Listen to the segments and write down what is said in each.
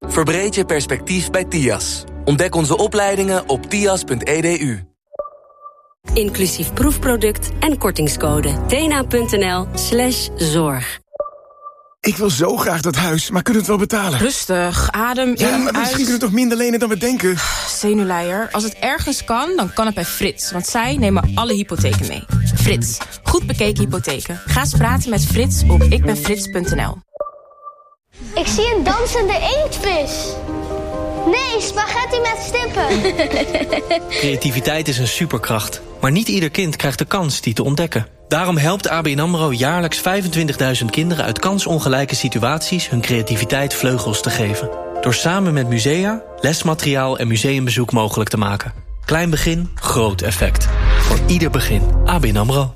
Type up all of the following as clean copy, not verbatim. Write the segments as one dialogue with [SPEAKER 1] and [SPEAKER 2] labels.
[SPEAKER 1] Verbreed je perspectief bij TIAS. Ontdek onze opleidingen op tias.edu.
[SPEAKER 2] Inclusief proefproduct en kortingscode. tena.nl/zorg.
[SPEAKER 3] Ik wil zo graag dat huis, maar kunnen we het wel betalen?
[SPEAKER 4] Rustig, adem in,
[SPEAKER 3] ja, maar misschien kunnen we toch minder lenen dan we denken?
[SPEAKER 4] Zenuwleier. Als het ergens kan, dan kan het bij Frits. Want zij nemen alle hypotheken mee. Frits. Goed bekeken hypotheken. Ga eens praten met Frits op ikbenfrits.nl.
[SPEAKER 5] Ik zie een dansende inktvis. Nee, spaghetti met stippen.
[SPEAKER 6] Creativiteit is een superkracht. Maar niet ieder kind krijgt de kans die te ontdekken. Daarom helpt ABN AMRO jaarlijks 25.000 kinderen uit kansongelijke situaties hun creativiteit vleugels te geven. Door samen met musea, lesmateriaal en museumbezoek mogelijk te maken. Klein begin, groot effect. Voor ieder begin. ABN AMRO.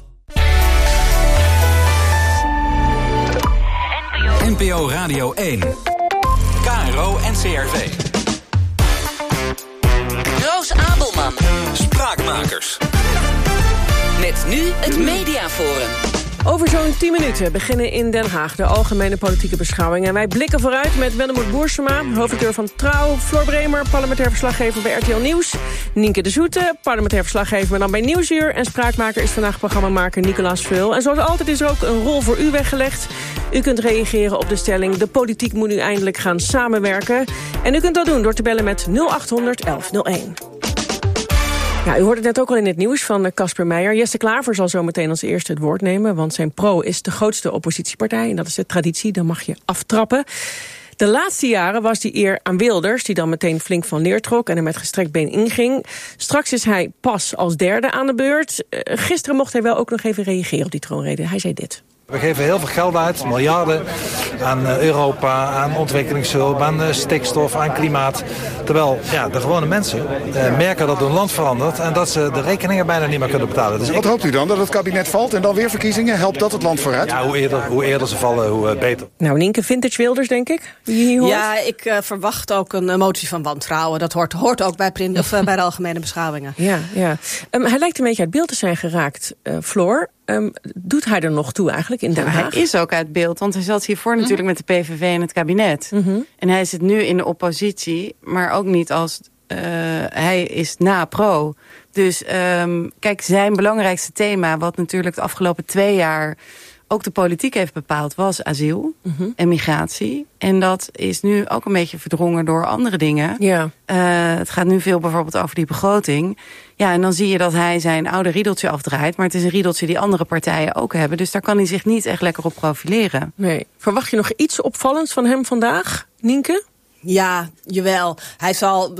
[SPEAKER 7] NPO Radio 1. KRO NCRV.
[SPEAKER 8] Roos Abelman.
[SPEAKER 7] Spraakmakers.
[SPEAKER 8] Met nu het Mediaforum.
[SPEAKER 9] Over zo'n 10 minuten beginnen in Den Haag de algemene politieke beschouwingen. En wij blikken vooruit met Wennemoet Boersema, hoofdredacteur van Trouw, Floor Bremer, parlementair verslaggever bij RTL Nieuws, Nienke de Zoete, parlementair verslaggever maar dan bij Nieuwsuur, en spraakmaker is vandaag programmamaker Nicolaas Veul. En zoals altijd is er ook een rol voor u weggelegd. U kunt reageren op de stelling: de politiek moet nu eindelijk gaan samenwerken. En u kunt dat doen door te bellen met 0800 1101. Ja, u hoorde het net ook al in het nieuws van Casper Meijer. Jesse Klaver zal zo meteen als eerste het woord nemen, want zijn Pro is de grootste oppositiepartij. En dat is de traditie, dan mag je aftrappen. De laatste jaren was die eer aan Wilders, die dan meteen flink van leer trok en er met gestrekt been inging. Straks is hij pas als derde aan de beurt. Gisteren mocht hij wel ook nog even reageren op die troonrede. Hij zei dit.
[SPEAKER 10] We geven heel veel geld uit, miljarden, aan Europa, aan ontwikkelingshulp, aan stikstof, aan klimaat. Terwijl de gewone mensen merken dat hun land verandert en dat ze de rekeningen bijna niet meer kunnen betalen. Dus
[SPEAKER 3] wat hoopt u dan? Dat het kabinet valt en dan weer verkiezingen? Helpt dat het land vooruit?
[SPEAKER 10] Ja, hoe eerder ze vallen, hoe beter.
[SPEAKER 9] Nou, Nienke, vintage Wilders, denk ik. Wie hier hoort?
[SPEAKER 11] Ja, ik verwacht ook een motie van wantrouwen. Dat hoort ook bij de algemene beschouwingen.
[SPEAKER 9] Ja. Hij lijkt een beetje uit beeld te zijn geraakt, Floor. Doet hij er nog toe eigenlijk in Den Haag?
[SPEAKER 12] Hij is ook uit beeld, want hij zat hiervoor natuurlijk met de PVV en het kabinet. En hij zit nu in de oppositie, maar ook niet als... hij is na pro. Dus kijk, zijn belangrijkste thema, wat natuurlijk de afgelopen 2 jaar ook de politiek heeft bepaald, was asiel en migratie. En dat is nu ook een beetje verdrongen door andere dingen.
[SPEAKER 9] Ja.
[SPEAKER 12] Het gaat nu veel bijvoorbeeld over die begroting. Ja, en dan zie je dat hij zijn oude riedeltje afdraait. Maar het is een riedeltje die andere partijen ook hebben. Dus daar kan hij zich niet echt lekker op profileren.
[SPEAKER 9] Nee. Verwacht je nog iets opvallends van hem vandaag, Nienke?
[SPEAKER 11] Ja, jawel. Hij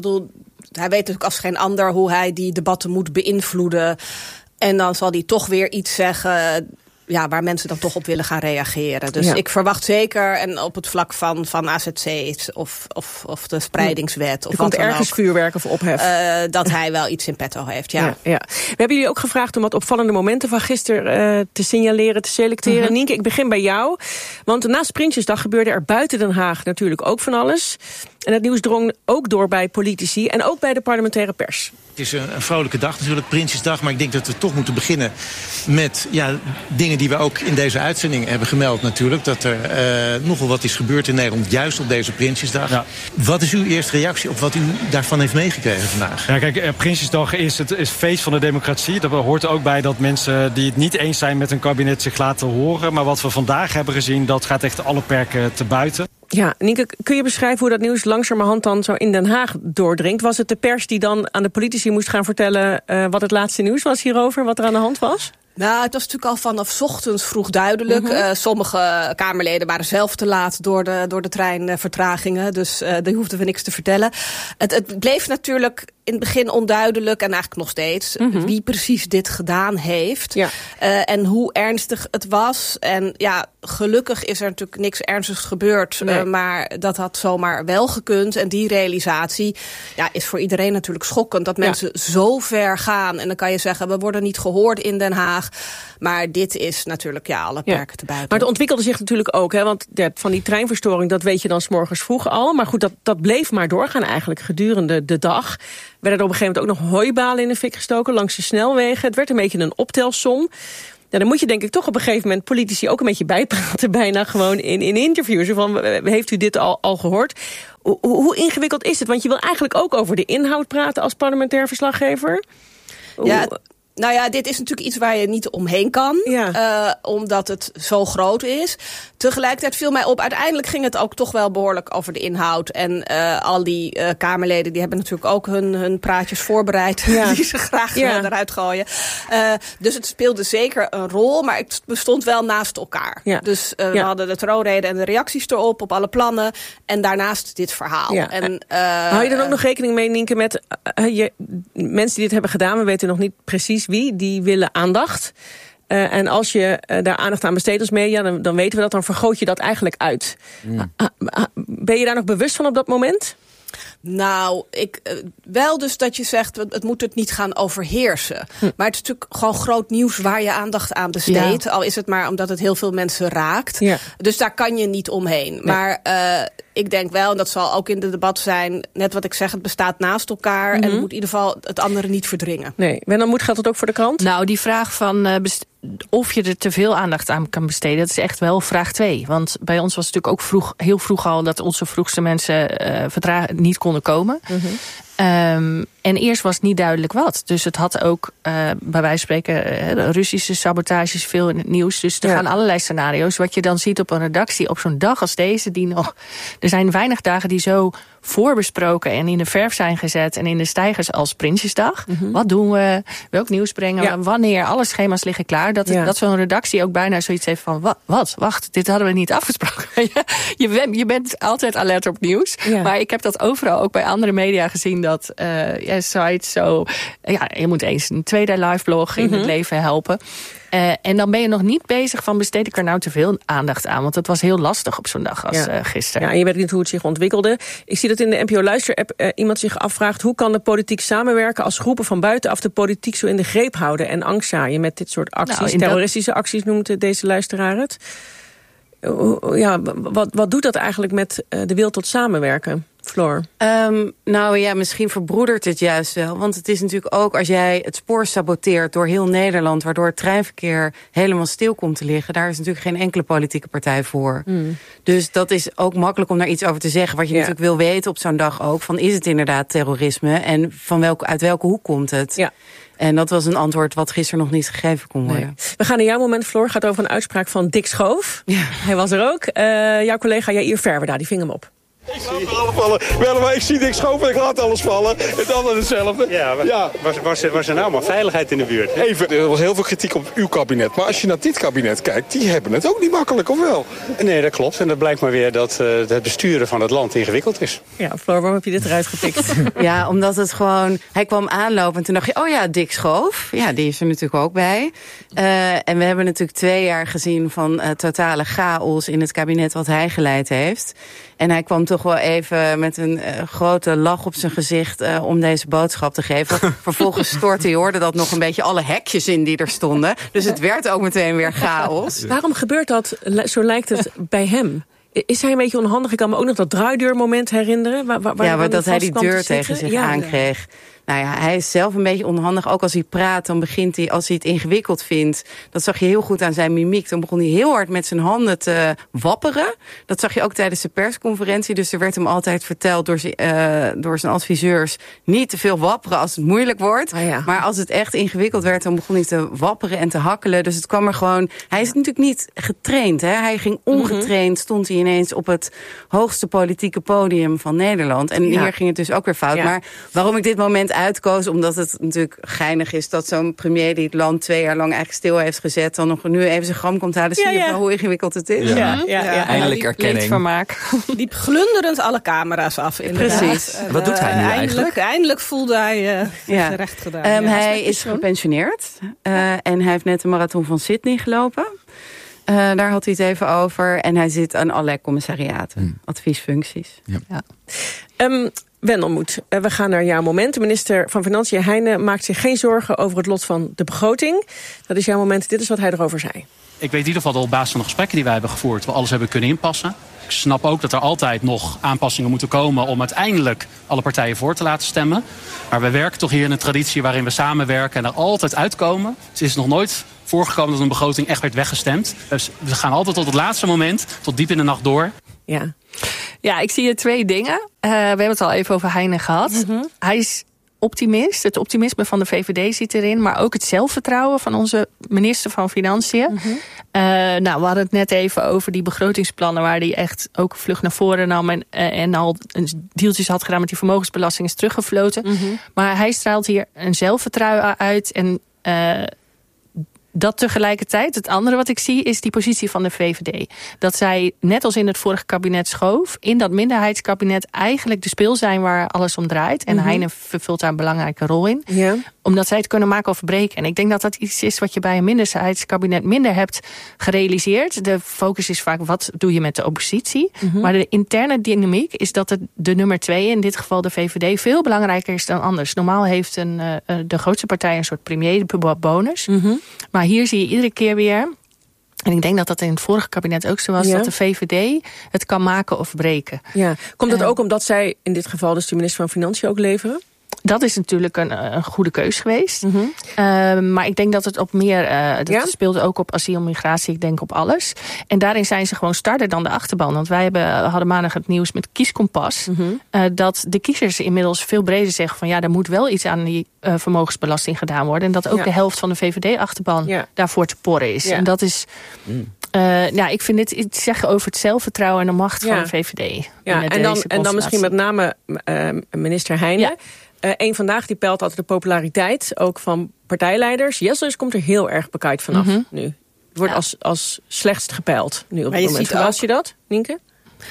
[SPEAKER 11] weet natuurlijk als geen ander hoe hij die debatten moet beïnvloeden. En dan zal hij toch weer iets zeggen waar mensen dan toch op willen gaan reageren. Dus ik verwacht zeker, en op het vlak van AZC's of de spreidingswet. Of
[SPEAKER 9] er komt ergens vuurwerk of ophef.
[SPEAKER 11] Dat hij wel iets in petto heeft, ja.
[SPEAKER 9] We hebben jullie ook gevraagd om wat opvallende momenten van gisteren te signaleren, te selecteren. Nienke, ik begin bij jou. Want naast Prinsjesdag gebeurde er buiten Den Haag natuurlijk ook van alles. En het nieuws drong ook door bij politici en ook bij de parlementaire pers.
[SPEAKER 13] Het is een vrolijke dag natuurlijk, Prinsjesdag. Maar ik denk dat we toch moeten beginnen met dingen die we ook in deze uitzending hebben gemeld natuurlijk. Dat er nogal wat is gebeurd in Nederland, juist op deze Prinsjesdag. Ja. Wat is uw eerste reactie op wat u daarvan heeft meegekregen vandaag?
[SPEAKER 14] Ja, kijk, Prinsjesdag is het feest van de democratie. Dat hoort er ook bij dat mensen die het niet eens zijn met een kabinet zich laten horen. Maar wat we vandaag hebben gezien, dat gaat echt alle perken te buiten.
[SPEAKER 9] Ja, Nienke, kun je beschrijven hoe dat nieuws langzamerhand dan zo in Den Haag doordringt? Was het de pers die dan aan de politici moest gaan vertellen wat het laatste nieuws was hierover, wat er aan de hand was?
[SPEAKER 11] Nou, het was natuurlijk al vanaf ochtends vroeg duidelijk. Sommige Kamerleden waren zelf te laat door de treinvertragingen. Dus daar hoefden we niks te vertellen. Het bleef natuurlijk in het begin onduidelijk, en eigenlijk nog steeds, wie precies dit gedaan heeft. Ja. En hoe ernstig het was. En gelukkig is er natuurlijk niks ernstigs gebeurd. Nee. Maar dat had zomaar wel gekund. En die realisatie is voor iedereen natuurlijk schokkend. Dat mensen zo ver gaan. En dan kan je zeggen, we worden niet gehoord in Den Haag. Maar dit is natuurlijk alle perken te buiten.
[SPEAKER 9] Maar het ontwikkelde zich natuurlijk ook. Want van die treinverstoring, dat weet je dan 's morgens vroeg al. Maar goed, dat bleef maar doorgaan eigenlijk gedurende de dag. Werden er op een gegeven moment ook nog hooibalen in de fik gestoken langs de snelwegen. Het werd een beetje een optelsom. dan moet je denk ik toch op een gegeven moment politici ook een beetje bijpraten, bijna gewoon in interviews. Van, heeft u dit al gehoord? Hoe ingewikkeld is het? Want je wil eigenlijk ook over de inhoud praten als parlementair verslaggever.
[SPEAKER 11] Nou ja, dit is natuurlijk iets waar je niet omheen kan. Omdat het zo groot is. Tegelijkertijd viel mij op, uiteindelijk ging het ook toch wel behoorlijk over de inhoud. En al die Kamerleden, die hebben natuurlijk ook hun praatjes voorbereid. Die ze graag eruit gooien. Dus het speelde zeker een rol, maar het bestond wel naast elkaar. Ja. Dus we hadden de troonrede en de reacties erop, op alle plannen. En daarnaast dit verhaal. Ja. En,
[SPEAKER 9] hou je dan ook nog rekening mee, Nienke, met mensen die dit hebben gedaan, we weten nog niet precies wie, die willen aandacht. En als je daar aandacht aan besteedt als media, dan weten we dat, dan vergroot je dat eigenlijk uit. Ben je daar nog bewust van op dat moment?
[SPEAKER 11] Nou, wel dus dat je zegt, het moet het niet gaan overheersen. Maar het is natuurlijk gewoon groot nieuws waar je aandacht aan besteedt. Ja. Al is het maar omdat het heel veel mensen raakt. Ja. Dus daar kan je niet omheen. Nee. Maar ik denk wel, en dat zal ook in het debat zijn, net wat ik zeg, het bestaat naast elkaar. En het moet in ieder geval het andere niet verdringen. Nee,
[SPEAKER 9] Wendelmoed, geldt dat ook voor de krant?
[SPEAKER 15] Nou, die vraag van of je er te veel aandacht aan kan besteden, dat is echt wel vraag 2. Want bij ons was het natuurlijk ook heel vroeg al dat onze vroegste mensen niet konden komen. En eerst was het niet duidelijk wat. Dus het had ook, bij wijze van spreken, Russische sabotages veel in het nieuws. Dus er gaan allerlei scenario's. Wat je dan ziet op een redactie op zo'n dag als deze, er zijn weinig dagen die zo voorbesproken en in de verf zijn gezet en in de stijgers als Prinsjesdag. Wat doen we? Welk nieuws brengen we? Wanneer? Alle schema's liggen klaar. Dat zo'n redactie ook bijna zoiets heeft van, wat? Wacht, dit hadden we niet afgesproken. je bent altijd alert op nieuws. Ja. Maar ik heb dat overal ook bij andere media gezien, dat sites zo, je moet eens een 2-day live blog in het leven helpen. En dan ben je nog niet bezig van, besteed ik er nou te veel aandacht aan? Want het was heel lastig op zo'n dag als gisteren.
[SPEAKER 9] Ja, en je weet niet hoe het zich ontwikkelde. Ik zie dat in de NPO Luister-app iemand zich afvraagt, hoe kan de politiek samenwerken als groepen van buitenaf de politiek zo in de greep houden en angst zaaien met dit soort acties? Terroristische acties noemt deze luisteraar het. Wat doet dat eigenlijk met de wil tot samenwerken? Floor?
[SPEAKER 12] Misschien verbroedert het juist wel. Want het is natuurlijk ook, als jij het spoor saboteert door heel Nederland, waardoor het treinverkeer helemaal stil komt te liggen, daar is natuurlijk geen enkele politieke partij voor. Dus dat is ook makkelijk om daar iets over te zeggen. Wat je natuurlijk wil weten op zo'n dag ook, van is het inderdaad terrorisme? En uit welke hoek komt het? Ja. En dat was een antwoord wat gisteren nog niet gegeven kon worden. Nee.
[SPEAKER 9] We gaan naar jouw moment, Floor. Gaat over een uitspraak van Dick Schoof. Ja. Hij was er ook. Jouw collega Jair Verwerda, die ving hem op.
[SPEAKER 16] Ik laat alles vallen. Wel, maar ik zie Dick Schoof en ik laat alles vallen. En dan hetzelfde. Was er nou maar veiligheid in de buurt? Even, er was heel veel kritiek op uw kabinet. Maar als je naar dit kabinet kijkt, die hebben het ook niet makkelijk, of wel? Nee, dat klopt. En dat blijkt maar weer dat het besturen van het land ingewikkeld is.
[SPEAKER 9] Ja, Floor, waarom heb je dit eruit gepikt?
[SPEAKER 12] Ja, omdat het gewoon, hij kwam aanlopen en toen dacht je, Dick Schoof. Ja, die is er natuurlijk ook bij. En we hebben natuurlijk 2 jaar gezien van totale chaos in het kabinet wat hij geleid heeft. En hij kwam toch wel even met een grote lach op zijn gezicht om deze boodschap te geven. Vervolgens stortte hij, hoorde dat nog een beetje alle hekjes in die er stonden. Dus het werd ook meteen weer chaos.
[SPEAKER 9] Waarom gebeurt dat, zo lijkt het, bij hem? Is hij een beetje onhandig? Ik kan me ook nog dat draaideurmoment herinneren.
[SPEAKER 12] Maar dat hij die deur tegen zich aankreeg. Nou ja, hij is zelf een beetje onhandig. Ook als hij praat, dan begint hij, als hij het ingewikkeld vindt. Dat zag je heel goed aan zijn mimiek. Dan begon hij heel hard met zijn handen te wapperen. Dat zag je ook tijdens de persconferentie. Dus er werd hem altijd verteld door zijn adviseurs, niet te veel wapperen als het moeilijk wordt. Maar als het echt ingewikkeld werd, dan begon hij te wapperen en te hakkelen. Dus het kwam er gewoon. Hij is natuurlijk niet getraind. Hè? Hij ging ongetraind, stond hij ineens op het hoogste politieke podium van Nederland. En hier ging het dus ook weer fout. Ja. Maar waarom ik dit moment uitkoos, omdat het natuurlijk geinig is dat zo'n premier die het land 2 jaar lang eigenlijk stil heeft gezet, dan nog nu even zijn gram komt halen. Zie je hoe ingewikkeld het is?
[SPEAKER 15] Eindelijk erkenning.
[SPEAKER 11] Liep glunderend alle camera's af. Inderdaad.
[SPEAKER 12] Precies.
[SPEAKER 15] Wat doet hij nu eigenlijk?
[SPEAKER 11] Eindelijk voelde hij recht gedaan.
[SPEAKER 12] Hij is gepensioneerd. En hij heeft net de marathon van Sydney gelopen. Daar had hij het even over. En hij zit aan allerlei commissariaten. Adviesfuncties.
[SPEAKER 9] Wendelmoed, we gaan naar jouw moment. De minister van Financiën, Heijnen, maakt zich geen zorgen over het lot van de begroting. Dat is jouw moment. Dit is wat hij erover zei.
[SPEAKER 17] Ik weet in ieder geval op basis van de gesprekken die wij hebben gevoerd, we alles hebben kunnen inpassen. Ik snap ook dat er altijd nog aanpassingen moeten komen om uiteindelijk alle partijen voor te laten stemmen. Maar we werken toch hier in een traditie waarin we samenwerken en er altijd uitkomen. Het is nog nooit voorgekomen dat een begroting echt werd weggestemd. Dus we gaan altijd tot het laatste moment, tot diep in de nacht door.
[SPEAKER 15] Ja, ik zie hier 2 dingen. We hebben het al even over Heine gehad. Hij is optimist. Het optimisme van de VVD zit erin. Maar ook het zelfvertrouwen van onze minister van Financiën. We hadden het net even over die begrotingsplannen, waar hij echt ook vlug naar voren nam en al deeltjes had gedaan met die vermogensbelasting is teruggefloten. Maar hij straalt hier een zelfvertrouwen uit en dat tegelijkertijd, het andere wat ik zie, is die positie van de VVD. Dat zij, net als in het vorige kabinet schoof, in dat minderheidskabinet eigenlijk de speel zijn waar alles om draait. En Heine vervult daar een belangrijke rol in. Ja. Omdat zij het kunnen maken of verbreken. En ik denk dat dat iets is wat je bij een minderheidskabinet minder hebt gerealiseerd. De focus is vaak, wat doe je met de oppositie? Maar de interne dynamiek is dat de nummer 2, in dit geval de VVD, veel belangrijker is dan anders. Normaal heeft de grootste partij een soort premierbonus. Maar hier zie je iedere keer weer, en ik denk dat dat in het vorige kabinet ook zo was, dat de VVD het kan maken of breken.
[SPEAKER 9] Ja. Komt dat ook omdat zij in dit geval dus de minister van Financiën ook leveren?
[SPEAKER 15] Dat is natuurlijk een goede keus geweest. Maar ik denk dat het op meer... dat speelt ook op asiel, migratie, ik denk op alles. En daarin zijn ze gewoon starter dan de achterban. Want wij hadden maandag het nieuws met Kieskompas. Dat de kiezers inmiddels veel breder zeggen van, ja, er moet wel iets aan die vermogensbelasting gedaan worden. En dat ook de helft van de VVD-achterban daarvoor te porren is. En dat is... ik vind dit iets zeggen over het zelfvertrouwen en de macht van de VVD.
[SPEAKER 9] Ja, en dan misschien met name minister Heine. Ja. Eén Vandaag die peilt altijd de populariteit, ook van partijleiders. Jessels komt er heel erg bekijkt vanaf nu. Het wordt als slechtst gepeild nu op het moment. Verbaas je dat, Nienke?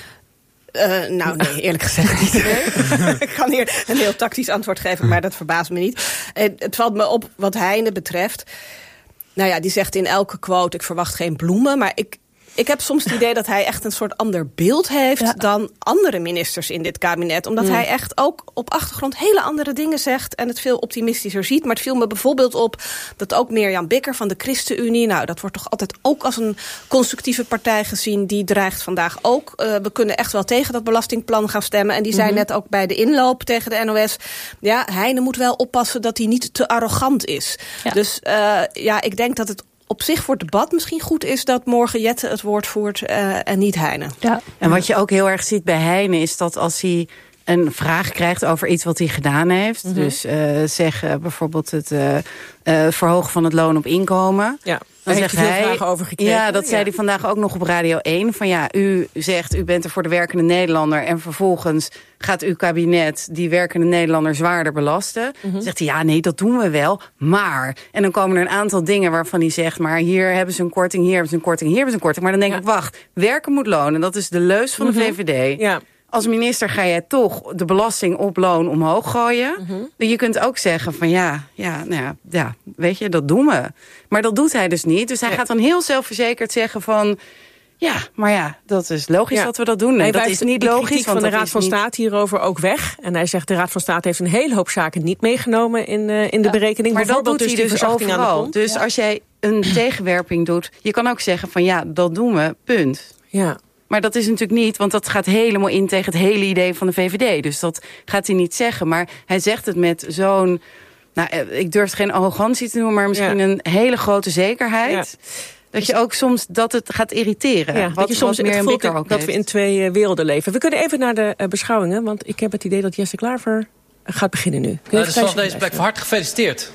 [SPEAKER 11] Nee, eerlijk gezegd niet. Ik kan hier een heel tactisch antwoord geven, maar dat verbaast me niet. Het valt me op wat Heine betreft. Nou ja, die zegt in elke quote, ik verwacht geen bloemen, maar ik heb soms het idee dat hij echt een soort ander beeld heeft dan andere ministers in dit kabinet. Omdat hij echt ook op achtergrond hele andere dingen zegt en het veel optimistischer ziet. Maar het viel me bijvoorbeeld op dat ook Mirjam Bikker van de ChristenUnie, nou, dat wordt toch altijd ook als een constructieve partij gezien. Die dreigt vandaag ook. We kunnen echt wel tegen dat belastingplan gaan stemmen. En die zei net ook bij de inloop tegen de NOS, ja, Heine moet wel oppassen dat hij niet te arrogant is. Ja. Dus ik denk dat het op zich voor het debat misschien goed is dat morgen Jette het woord voert en niet Heine. Ja.
[SPEAKER 12] En wat je ook heel erg ziet bij Heine is dat als hij een vraag krijgt over iets wat hij gedaan heeft, dus zeg bijvoorbeeld het verhogen van het loon op inkomen. Ja.
[SPEAKER 9] Daar heeft hij veel vragen over gekregen.
[SPEAKER 12] Ja, dat zei hij vandaag ook nog op Radio 1. Van ja, u zegt, u bent er voor de werkende Nederlander en vervolgens gaat uw kabinet die werkende Nederlander zwaarder belasten. Zegt hij, ja, nee, dat doen we wel, maar. En dan komen er een aantal dingen waarvan hij zegt, maar hier hebben ze een korting, hier hebben ze een korting, hier hebben ze een korting. Maar dan denk ik, wacht, werken moet lonen, dat is de leus van de VVD. Ja. Als minister ga jij toch de belasting op loon omhoog gooien. Je kunt ook zeggen van weet je, dat doen we. Maar dat doet hij dus niet. Dus hij gaat dan heel zelfverzekerd zeggen van, ja, maar ja, dat is logisch dat we dat doen. Nee, dat is niet logisch.
[SPEAKER 9] Van de Raad van State hierover ook weg. En hij zegt, de Raad van State heeft een hele hoop zaken niet meegenomen in de berekening.
[SPEAKER 12] Maar dat doet hij dus overal. Dus als jij een tegenwerping doet, je kan ook zeggen van ja, dat doen we, punt. Ja. Maar dat is natuurlijk niet, want dat gaat helemaal in tegen het hele idee van de VVD. Dus dat gaat hij niet zeggen. Maar hij zegt het met zo'n, ik durf het geen arrogantie te noemen, maar misschien een hele grote zekerheid. Ja. Dat je ook soms dat het gaat irriteren. Ja,
[SPEAKER 9] dat je soms meer een dat we in 2 werelden leven. We kunnen even naar de beschouwingen, want ik heb het idee dat Jesse Klaver gaat beginnen nu.
[SPEAKER 18] Dus vanaf deze plek van harte gefeliciteerd.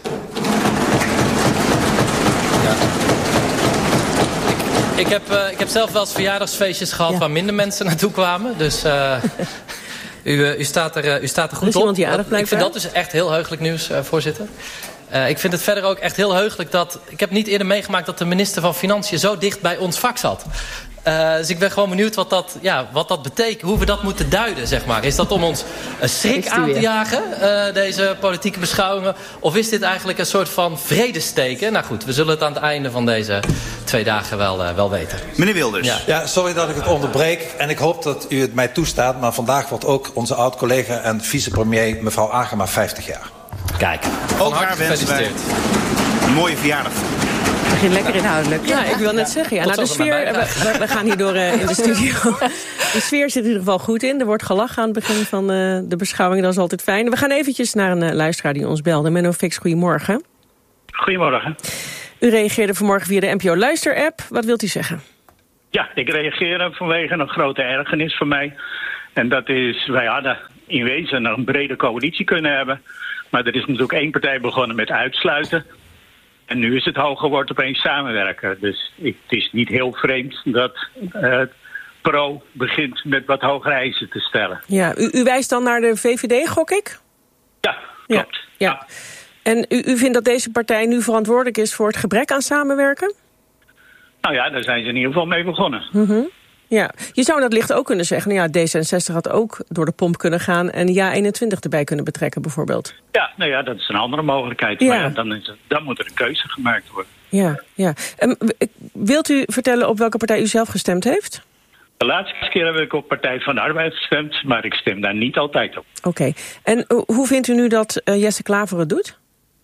[SPEAKER 18] Ik heb zelf wel eens verjaardagsfeestjes gehad waar minder mensen naartoe kwamen. Dus u staat er goed op. Ik vind dat dus echt heel heugelijk nieuws, voorzitter. Ik vind het verder ook echt heel heugelijk dat... Ik heb niet eerder meegemaakt dat de minister van Financiën zo dicht bij ons vak zat. Dus ik ben gewoon benieuwd wat dat betekent, hoe we dat moeten duiden, zeg maar. Is dat om ons schrik aan te jagen, deze politieke beschouwingen? Of is dit eigenlijk een soort van vredesteken? Nou goed, we zullen het aan het einde van deze 2 dagen wel weten.
[SPEAKER 10] Meneer Wilders. Ja, sorry dat ik het onderbreek. En ik hoop dat u het mij toestaat. Maar vandaag wordt ook onze oud-collega en vicepremier mevrouw Agema 50 jaar.
[SPEAKER 18] Kijk,
[SPEAKER 10] ook haar wensen wij een mooie verjaardag.
[SPEAKER 12] Begin lekker inhoudelijk.
[SPEAKER 9] Ja, ik wil net zeggen. Ja, de sfeer, we gaan hierdoor in de studio. De sfeer zit in ieder geval goed in. Er wordt gelachen aan het begin van de beschouwing. Dat is altijd fijn. We gaan eventjes naar een luisteraar die ons belde. Menno Fix, goedemorgen.
[SPEAKER 19] Goedemorgen.
[SPEAKER 9] U reageerde vanmorgen via de NPO Luister-app. Wat wilt u zeggen?
[SPEAKER 19] Ja, ik reageer vanwege een grote ergernis voor mij. En dat is, wij hadden in wezen een brede coalitie kunnen hebben. Maar er is natuurlijk één partij begonnen met uitsluiten. En nu is het hoger wordt opeens samenwerken. Dus het is niet heel vreemd dat Pro begint met wat hogere eisen te stellen.
[SPEAKER 9] Ja, u wijst dan naar de VVD, gok ik?
[SPEAKER 19] Ja, klopt.
[SPEAKER 9] Ja. En u vindt dat deze partij nu verantwoordelijk is voor het gebrek aan samenwerken?
[SPEAKER 19] Nou ja, daar zijn ze in ieder geval mee begonnen.
[SPEAKER 9] Mm-hmm. Ja, je zou dat licht ook kunnen zeggen. Nou ja, D66 had ook door de pomp kunnen gaan en JA21 erbij kunnen betrekken bijvoorbeeld.
[SPEAKER 19] Ja, nou ja, dat is een andere mogelijkheid.
[SPEAKER 9] Ja.
[SPEAKER 19] Maar ja, dan moet er een keuze gemaakt worden.
[SPEAKER 9] Ja. Wilt u vertellen op welke partij u zelf gestemd heeft?
[SPEAKER 19] De laatste keer heb ik op Partij van de Arbeid gestemd, maar ik stem daar niet altijd op.
[SPEAKER 9] Oké. En hoe vindt u nu dat Jesse Klaver het doet?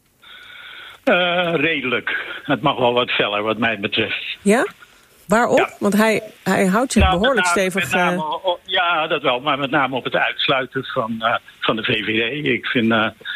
[SPEAKER 19] Redelijk. Het mag wel wat feller wat mij betreft.
[SPEAKER 9] Ja? Waarom? Ja. Want hij houdt zich behoorlijk stevig.
[SPEAKER 19] Ja, dat wel. Maar met name op het uitsluiten van de VVD. Ik vind,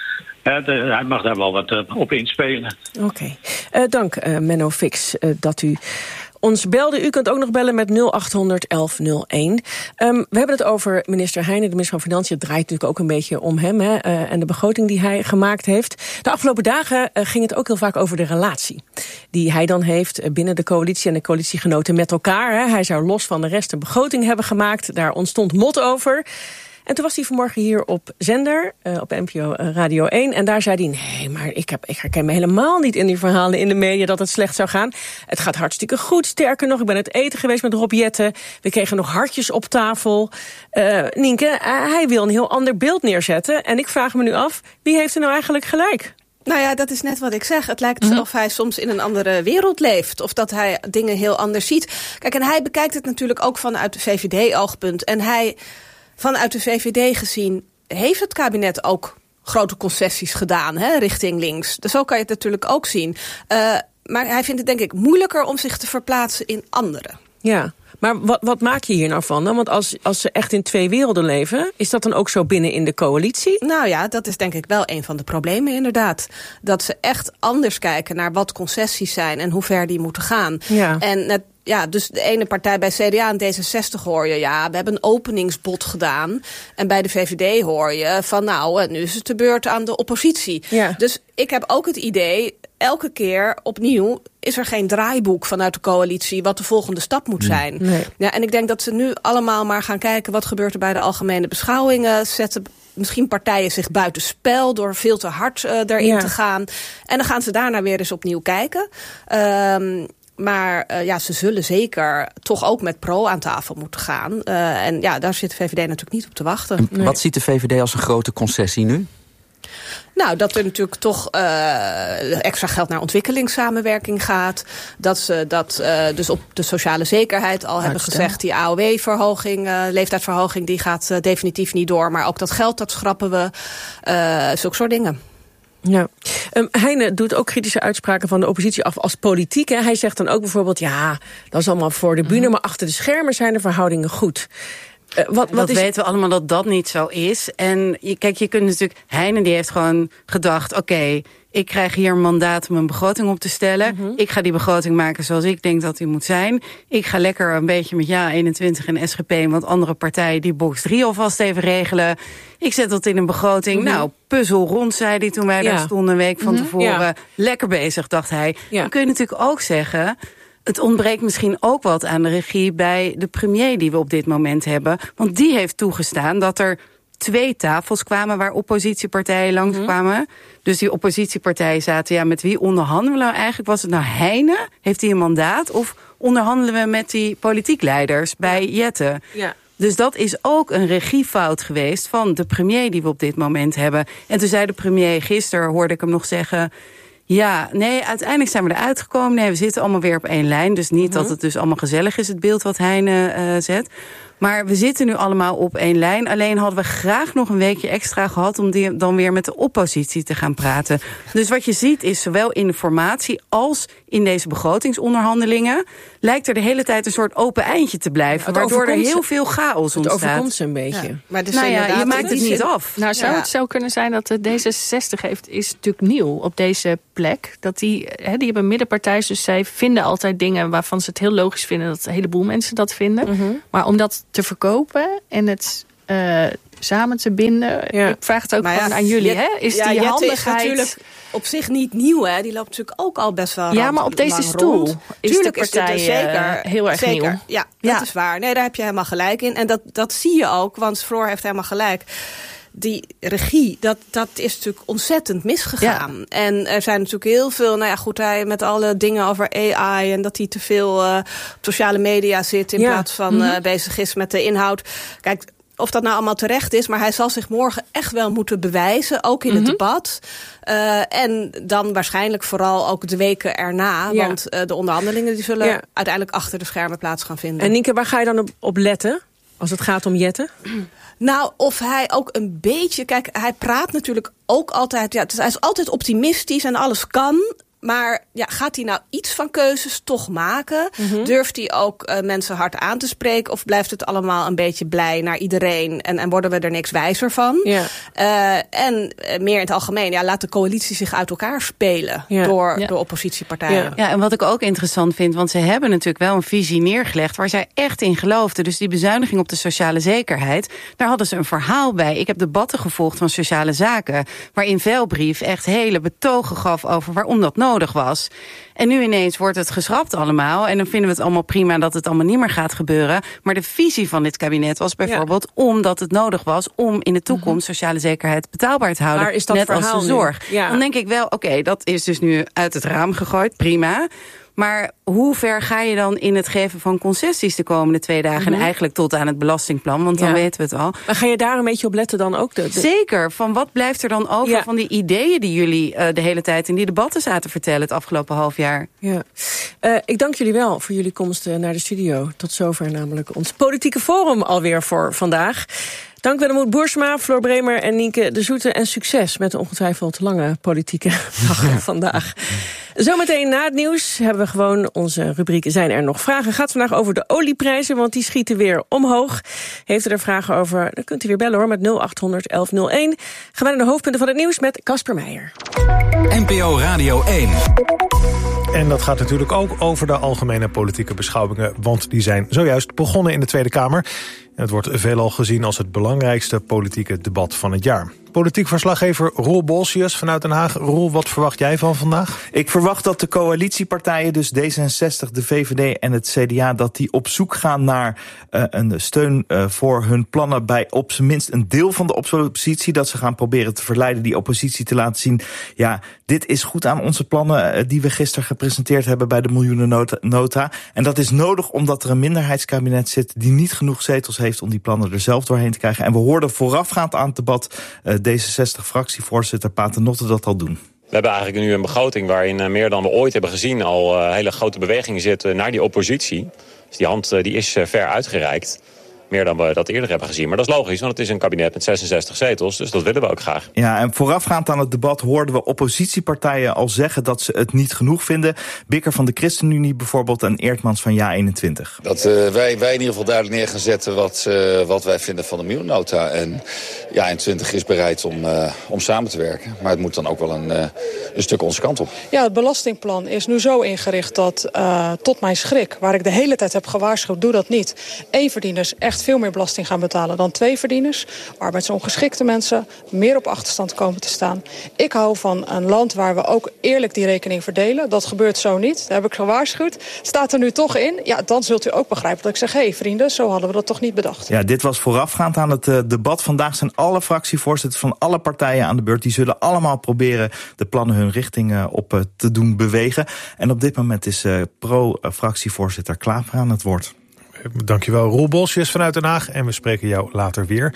[SPEAKER 19] hij mag daar wel wat op inspelen.
[SPEAKER 9] Oké. Dank Menno Fix dat u ons belde. U kunt ook nog bellen met 0800 1101. We hebben het over minister Heijnen, de minister van Financiën. Het draait natuurlijk ook een beetje om hem en de begroting die hij gemaakt heeft. De afgelopen dagen ging het ook heel vaak over de relatie die hij dan heeft binnen de coalitie en de coalitiegenoten met elkaar. Hij zou los van de rest een begroting hebben gemaakt. Daar ontstond mot over. En toen was hij vanmorgen hier op zender, op NPO Radio 1. En daar zei hij, nee, maar ik herken me helemaal niet in die verhalen in de media dat het slecht zou gaan. Het gaat hartstikke goed. Sterker nog, ik ben het eten geweest met Rob Jetten. We kregen nog hartjes op tafel. Nienke, hij wil een heel ander beeld neerzetten. En ik vraag me nu af, wie heeft er nou eigenlijk gelijk?
[SPEAKER 11] Nou ja, dat is net wat ik zeg. Het lijkt alsof hij soms in een andere wereld leeft. Of dat hij dingen heel anders ziet. Kijk, en hij bekijkt het natuurlijk ook vanuit de VVD-oogpunt. En vanuit de VVD gezien heeft het kabinet ook grote concessies gedaan richting links. Dus zo kan je het natuurlijk ook zien. Maar hij vindt het denk ik moeilijker om zich te verplaatsen in anderen.
[SPEAKER 9] Ja, maar wat maak je hier nou van dan? Want als ze echt in twee werelden leven, is dat dan ook zo binnen in de coalitie?
[SPEAKER 11] Nou ja, dat is denk ik wel een van de problemen inderdaad. Dat ze echt anders kijken naar wat concessies zijn en hoe ver die moeten gaan.
[SPEAKER 9] Ja.
[SPEAKER 11] En dus de ene partij bij CDA en D66 hoor je, we hebben een openingsbod gedaan. En bij de VVD hoor je van nu is het de beurt aan de oppositie.
[SPEAKER 9] Ja.
[SPEAKER 11] Dus ik heb ook het idee, elke keer opnieuw is er geen draaiboek vanuit de coalitie wat de volgende stap moet zijn.
[SPEAKER 9] Nee.
[SPEAKER 11] Ja, en ik denk dat ze nu allemaal maar gaan kijken wat gebeurt er bij de algemene beschouwingen. Zetten misschien partijen zich buitenspel door veel te hard erin te gaan. En dan gaan ze daarna weer eens opnieuw kijken. Maar ze zullen zeker toch ook met Pro aan tafel moeten gaan. En daar zit de VVD natuurlijk niet op te wachten.
[SPEAKER 20] En wat ziet de VVD als een grote concessie nu?
[SPEAKER 11] Nou, dat er natuurlijk toch extra geld naar ontwikkelingssamenwerking gaat. Dat ze dat dus op de sociale zekerheid al hebben gezegd. Die AOW-verhoging, leeftijdsverhoging, die gaat definitief niet door. Maar ook dat geld, dat schrappen we. Zulke soort dingen.
[SPEAKER 9] Ja. Heijnen doet ook kritische uitspraken van de oppositie af als politiek. Hè. Hij zegt dan ook bijvoorbeeld, dat is allemaal voor de bühne, maar achter de schermen zijn de verhoudingen goed.
[SPEAKER 12] Wat weten we allemaal dat dat niet zo is. En je kunt natuurlijk... Heijnen die heeft gewoon gedacht, oké, ik krijg hier een mandaat om een begroting op te stellen. Mm-hmm. Ik ga die begroting maken zoals ik denk dat die moet zijn. Ik ga lekker een beetje met JA21 en SGP en wat andere partijen die box 3 alvast even regelen. Ik zet dat in een begroting. Mm-hmm. Nou, puzzel rond, zei hij toen wij daar stonden een week van tevoren. Ja. Lekker bezig, dacht hij. Ja. Dan kun je natuurlijk ook zeggen, het ontbreekt misschien ook wat aan de regie bij de premier die we op dit moment hebben. Want die heeft toegestaan dat er 2 tafels kwamen waar oppositiepartijen langskwamen. Mm-hmm. Dus die oppositiepartijen zaten, met wie onderhandelen we nou eigenlijk? Was het nou Heijnen? Heeft hij een mandaat? Of onderhandelen we met die politiek leiders bij Jetten? Ja. Dus dat is ook een regiefout geweest van de premier die we op dit moment hebben. En toen zei de premier, gisteren hoorde ik hem nog zeggen, uiteindelijk zijn we eruit gekomen. Nee, we zitten allemaal weer op één lijn. Dus niet dat het dus allemaal gezellig is, het beeld wat Heijnen zet. Maar we zitten nu allemaal op één lijn. Alleen hadden we graag nog een weekje extra gehad om dan weer met de oppositie te gaan praten. Dus wat je ziet is zowel in de formatie als in deze begrotingsonderhandelingen lijkt er de hele tijd een soort open eindje te blijven, waardoor er heel veel chaos ontstaat.
[SPEAKER 9] Het overkomt ze een beetje.
[SPEAKER 12] Ja. Maar je maakt het niet af.
[SPEAKER 15] Nou, zou het zo kunnen zijn dat de D66 is natuurlijk nieuw op deze plek. Dat die hebben middenpartij, dus zij vinden altijd dingen waarvan ze het heel logisch vinden dat een heleboel mensen dat vinden. Mm-hmm. Maar om dat te verkopen en het samen te binden, ik vraag het ook gewoon aan jullie. Is die handigheid
[SPEAKER 11] is natuurlijk op zich niet nieuw, hè? Die loopt natuurlijk ook al best wel
[SPEAKER 15] maar op deze stoel is de partij zeker heel erg nieuw.
[SPEAKER 11] Ja, dat is waar. Nee, daar heb je helemaal gelijk in. En dat zie je ook, want Floor heeft helemaal gelijk. Die regie, dat is natuurlijk ontzettend misgegaan. Ja. En er zijn natuurlijk heel veel, hij met alle dingen over AI en dat hij te veel op sociale media zit in plaats van bezig is met de inhoud. Kijk, of dat nou allemaal terecht is, maar hij zal zich morgen echt wel moeten bewijzen, ook in het debat. En dan waarschijnlijk vooral ook de weken erna, want de onderhandelingen die zullen uiteindelijk achter de schermen plaats gaan vinden.
[SPEAKER 9] En Nienke, waar ga je dan op letten als het gaat om Jette?
[SPEAKER 11] Nou, of hij ook een beetje... Kijk, hij praat natuurlijk ook altijd... hij is altijd optimistisch en alles kan. Maar gaat hij nou iets van keuzes toch maken? Mm-hmm. Durft hij ook mensen hard aan te spreken? Of blijft het allemaal een beetje blij naar iedereen? En worden we er niks wijzer van? Yeah. En meer in het algemeen, laat de coalitie zich uit elkaar spelen door de oppositiepartijen.
[SPEAKER 12] Ja, en wat ik ook interessant vind, want ze hebben natuurlijk wel een visie neergelegd waar zij echt in geloofden. Dus die bezuiniging op de sociale zekerheid, daar hadden ze een verhaal bij. Ik heb debatten gevolgd van Sociale Zaken, waarin Veilbrief echt hele betogen gaf over waarom dat nodig was. En nu ineens wordt het geschrapt allemaal. En dan vinden we het allemaal prima dat het allemaal niet meer gaat gebeuren. Maar de visie van dit kabinet was bijvoorbeeld omdat het nodig was om in de toekomst sociale zekerheid betaalbaar te houden.
[SPEAKER 9] Waar is dat
[SPEAKER 12] net als de zorg.
[SPEAKER 9] Ja.
[SPEAKER 12] Dan denk ik wel, oké, dat is dus nu uit het raam gegooid. Prima. Maar hoe ver ga je dan in het geven van concessies de komende 2 dagen... en eigenlijk tot aan het belastingplan, want dan weten we het al.
[SPEAKER 9] Maar ga je daar een beetje op letten dan ook?
[SPEAKER 12] Zeker. Van wat blijft er dan over van die ideeën die jullie de hele tijd in die debatten zaten vertellen het afgelopen half jaar?
[SPEAKER 9] Ja. Ik dank jullie wel voor jullie komst naar de studio. Tot zover namelijk ons politieke forum alweer voor vandaag. Dank Wennemoed Boersma, Floor Bremer en Nienke de Zoete. En succes met de ongetwijfeld lange politieke dag vandaag. Zometeen na het nieuws hebben we gewoon onze rubriek Zijn er nog vragen? Gaat vandaag over de olieprijzen, want die schieten weer omhoog. Heeft u er vragen over, dan kunt u weer bellen hoor, met 0800 1101. Gaan wij naar de hoofdpunten van het nieuws met Casper Meijer.
[SPEAKER 7] NPO Radio 1.
[SPEAKER 21] En dat gaat natuurlijk ook over de algemene politieke beschouwingen, want die zijn zojuist begonnen in de Tweede Kamer. En het wordt veelal gezien als het belangrijkste politieke debat van het jaar. Politiek verslaggever Roel Bolsius vanuit Den Haag. Roel, wat verwacht jij van vandaag?
[SPEAKER 22] Ik verwacht dat de coalitiepartijen, dus D66, de VVD en het CDA... dat die op zoek gaan naar een steun voor hun plannen bij op zijn minst een deel van de oppositie. Dat ze gaan proberen te verleiden die oppositie te laten zien... ja, dit is goed aan onze plannen die we gisteren gepresenteerd hebben bij de miljoenennota. En dat is nodig omdat er een minderheidskabinet zit die niet genoeg zetels heeft om die plannen er zelf doorheen te krijgen. En we hoorden voorafgaand aan het debat D66-fractievoorzitter Paternotte dat al doen.
[SPEAKER 23] We hebben eigenlijk nu een begroting waarin meer dan we ooit hebben gezien al hele grote bewegingen zitten naar die oppositie. Dus die hand die is ver uitgereikt. Meer dan we dat eerder hebben gezien. Maar dat is logisch, want het is een kabinet met 66 zetels. Dus dat willen we ook graag. Ja, en voorafgaand aan het debat hoorden we oppositiepartijen al zeggen dat ze het niet genoeg vinden. Bikker van de ChristenUnie bijvoorbeeld en Eertmans van JA21.
[SPEAKER 24] Dat wij in ieder geval duidelijk neer gaan zetten wat wij vinden van de miljoennota. En JA21 is bereid om samen te werken. Maar het moet dan ook wel een stuk onze kant op.
[SPEAKER 25] Ja, het belastingplan is nu zo ingericht dat tot mijn schrik, waar ik de hele tijd heb gewaarschuwd, doe dat niet. Éénverdieners echt veel meer belasting gaan betalen dan tweeverdieners. Arbeidsongeschikte mensen meer op achterstand komen te staan. Ik hou van een land waar we ook eerlijk die rekening verdelen. Dat gebeurt zo niet. Daar heb ik gewaarschuwd. Staat er nu toch in? Ja, dan zult u ook begrijpen dat ik zeg, hé vrienden, zo hadden we dat toch niet bedacht.
[SPEAKER 22] Ja, dit was voorafgaand aan het debat. Vandaag zijn alle fractievoorzitters van alle partijen aan de beurt. Die zullen allemaal proberen de plannen hun richting op te doen bewegen. En op dit moment is pro-fractievoorzitter Klaver aan het woord.
[SPEAKER 21] Dankjewel, Roel Bolsius vanuit Den Haag. En we spreken jou later weer.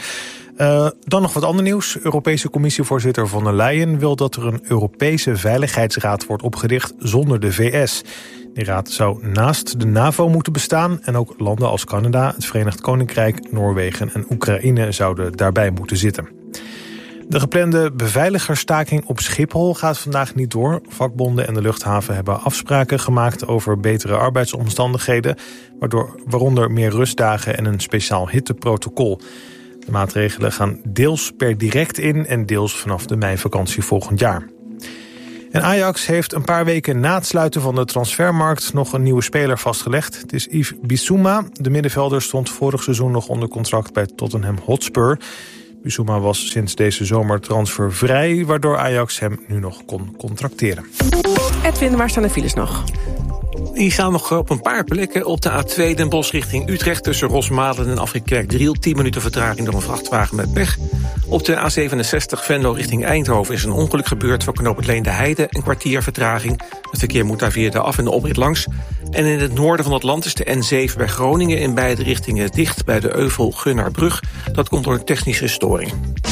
[SPEAKER 21] Dan nog wat ander nieuws. Europese commissievoorzitter von der Leyen wil dat er een Europese Veiligheidsraad wordt opgericht zonder de VS. Die raad zou naast de NAVO moeten bestaan en ook landen als Canada, het Verenigd Koninkrijk, Noorwegen en Oekraïne zouden daarbij moeten zitten. De geplande beveiligersstaking op Schiphol gaat vandaag niet door. Vakbonden en de luchthaven hebben afspraken gemaakt over betere arbeidsomstandigheden, waaronder meer rustdagen en een speciaal hitteprotocol. De maatregelen gaan deels per direct in en deels vanaf de meivakantie volgend jaar. En Ajax heeft een paar weken na het sluiten van de transfermarkt nog een nieuwe speler vastgelegd. Het is Yves Bissouma. De middenvelder stond vorig seizoen nog onder contract bij Tottenham Hotspur. Bissouma was sinds deze zomer transfervrij, waardoor Ajax hem nu nog kon contracteren.
[SPEAKER 9] Edwin, waar staan de files nog?
[SPEAKER 1] Die staan nog op een paar plekken. Op de A2 Den Bosch richting Utrecht tussen Rosmalen en Afrit-Kerkdriel. 10 minuten vertraging door een vrachtwagen met pech. Op de A67 Venlo richting Eindhoven is een ongeluk gebeurd voor knooppunt Leende Heide. Een kwartier vertraging. Het verkeer moet daar via de af- en de oprit langs. En in het noorden van het land is de N7 bij Groningen in beide richtingen dicht bij de Euvel-Gunnarbrug. Dat komt door een technische storing.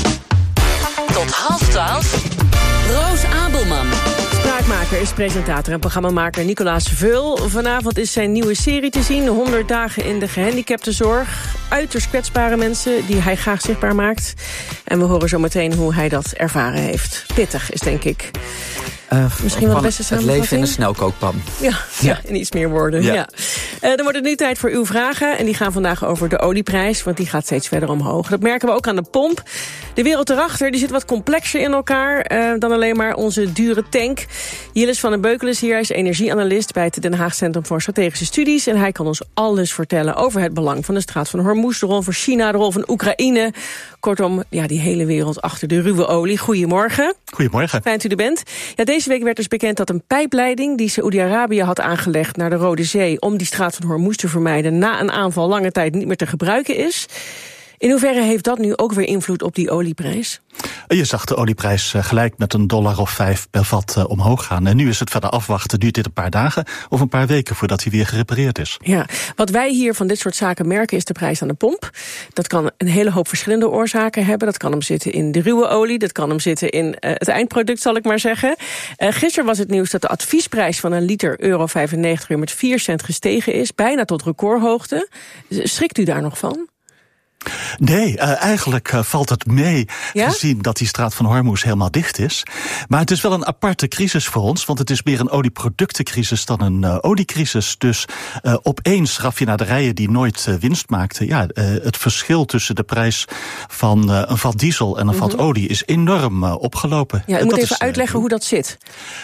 [SPEAKER 8] Tot 11:30. Roos Abelman.
[SPEAKER 9] Spraakmaker is presentator en programmamaker Nicolaas Veul. Vanavond is zijn nieuwe serie te zien, 100 dagen in de gehandicaptenzorg. Uiterst kwetsbare mensen die hij graag zichtbaar maakt. En we horen zo meteen hoe hij dat ervaren heeft. Pittig is denk ik. Misschien wel de beste samenvatting.
[SPEAKER 20] Het leven in een snelkookpan.
[SPEAKER 9] Ja, in iets meer woorden. Ja. Dan wordt het nu tijd voor uw vragen. En die gaan vandaag over de olieprijs, want die gaat steeds verder omhoog. Dat merken we ook aan de pomp. De wereld erachter die zit wat complexer in elkaar dan alleen maar onze dure tank. Jillis van den Beukel is hier. Hij is energieanalist bij het Den Haag Centrum voor Strategische Studies. En hij kan ons alles vertellen over het belang van de straat van Hormuz, de rol van China, de rol van Oekraïne. Kortom, die hele wereld achter de ruwe olie. Goedemorgen.
[SPEAKER 2] Goedemorgen.
[SPEAKER 9] Fijn dat u er bent. Ja, deze week werd dus bekend dat een pijpleiding die Saoedi-Arabië had aangelegd naar de Rode Zee om die straat van Hormuz te vermijden na een aanval lange tijd niet meer te gebruiken is. In hoeverre heeft dat nu ook weer invloed op die olieprijs?
[SPEAKER 2] Je zag de olieprijs gelijk met $1 of 5 per vat omhoog gaan. En nu is het verder afwachten. Duurt dit een paar dagen of een paar weken voordat hij weer gerepareerd is.
[SPEAKER 9] Ja, wat wij hier van dit soort zaken merken is de prijs aan de pomp. Dat kan een hele hoop verschillende oorzaken hebben. Dat kan hem zitten in de ruwe olie. Dat kan hem zitten in het eindproduct, zal ik maar zeggen. Gisteren was het nieuws dat de adviesprijs van een liter €1,95 weer met 4 cent gestegen is. Bijna tot recordhoogte. Schrikt u daar nog van?
[SPEAKER 2] Nee, eigenlijk valt het mee, gezien dat die straat van Hormuz helemaal dicht is. Maar het is wel een aparte crisis voor ons, want het is meer een olieproductencrisis dan een oliecrisis. Dus opeens raffinaderijen die nooit winst maakten. Het verschil tussen de prijs van een vat diesel en een vat olie is enorm opgelopen.
[SPEAKER 9] Ja, u moet even uitleggen hoe dat zit.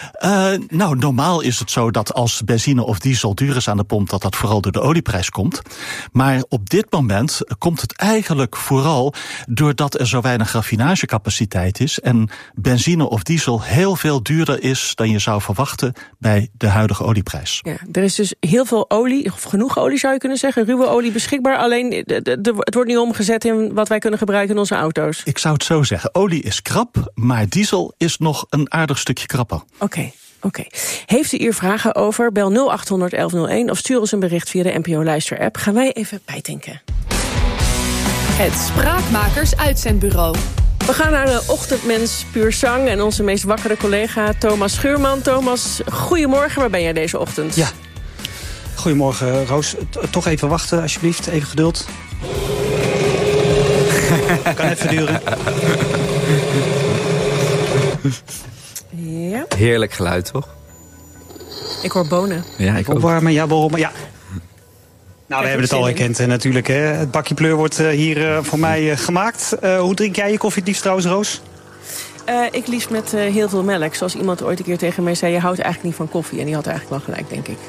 [SPEAKER 2] Normaal is het zo dat als benzine of diesel duur is aan de pomp, dat vooral door de olieprijs komt. Maar op dit moment komt het eigenlijk vooral doordat er zo weinig raffinagecapaciteit is en benzine of diesel heel veel duurder is dan je zou verwachten bij de huidige olieprijs.
[SPEAKER 9] Ja, er is dus heel veel olie, of genoeg olie zou je kunnen zeggen, ruwe olie beschikbaar, alleen het wordt nu omgezet in wat wij kunnen gebruiken in onze auto's.
[SPEAKER 2] Ik zou het zo zeggen, olie is krap, maar diesel is nog een aardig stukje krapper.
[SPEAKER 9] Oké. Heeft u hier vragen over? Bel 0800 1101 of stuur ons een bericht via de NPO Luister-app. Gaan wij even bijdenken.
[SPEAKER 4] Het Spraakmakers-uitzendbureau.
[SPEAKER 9] We gaan naar de ochtendmens puur zang en onze meest wakkere collega Thomas Schuurman. Thomas, goedemorgen, waar ben jij deze ochtend?
[SPEAKER 5] Ja, goedemorgen Roos. Toch even wachten alsjeblieft, even geduld. Kan even duren.
[SPEAKER 9] Ja.
[SPEAKER 20] Heerlijk geluid, toch?
[SPEAKER 9] Ik hoor bonen.
[SPEAKER 20] Ja, ik
[SPEAKER 5] opwarmen, ja, borrel, ja. Nou, we hebben het al herkend natuurlijk. Hè. Het bakje pleur wordt hier voor mij gemaakt. Hoe drink jij je koffie het liefst trouwens, Roos?
[SPEAKER 9] Ik liefst met heel veel melk. Zoals iemand ooit een keer tegen mij zei, je houdt eigenlijk niet van koffie. En die had eigenlijk wel gelijk, denk ik.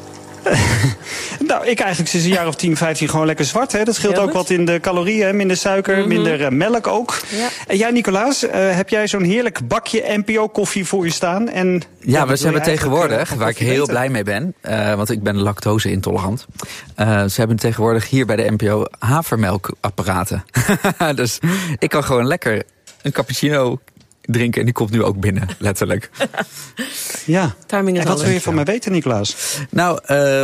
[SPEAKER 5] Nou, ik eigenlijk sinds een jaar of 10, 15 gewoon lekker zwart. Hè. Dat scheelt ook wat in de calorieën. Minder suiker, minder melk ook. Ja. En jij, Nicolaas, heb jij zo'n heerlijk bakje NPO-koffie voor je staan? En,
[SPEAKER 20] we hebben tegenwoordig, waar ik heel blij mee ben, want ik ben lactose-intolerant. Ze hebben tegenwoordig hier bij de NPO havermelkapparaten. Dus ik kan gewoon lekker een cappuccino drinken en die komt nu ook binnen, letterlijk.
[SPEAKER 5] Ja,
[SPEAKER 9] timing is
[SPEAKER 5] en wat wil je van mij weten, Nicolaas?
[SPEAKER 20] Nou,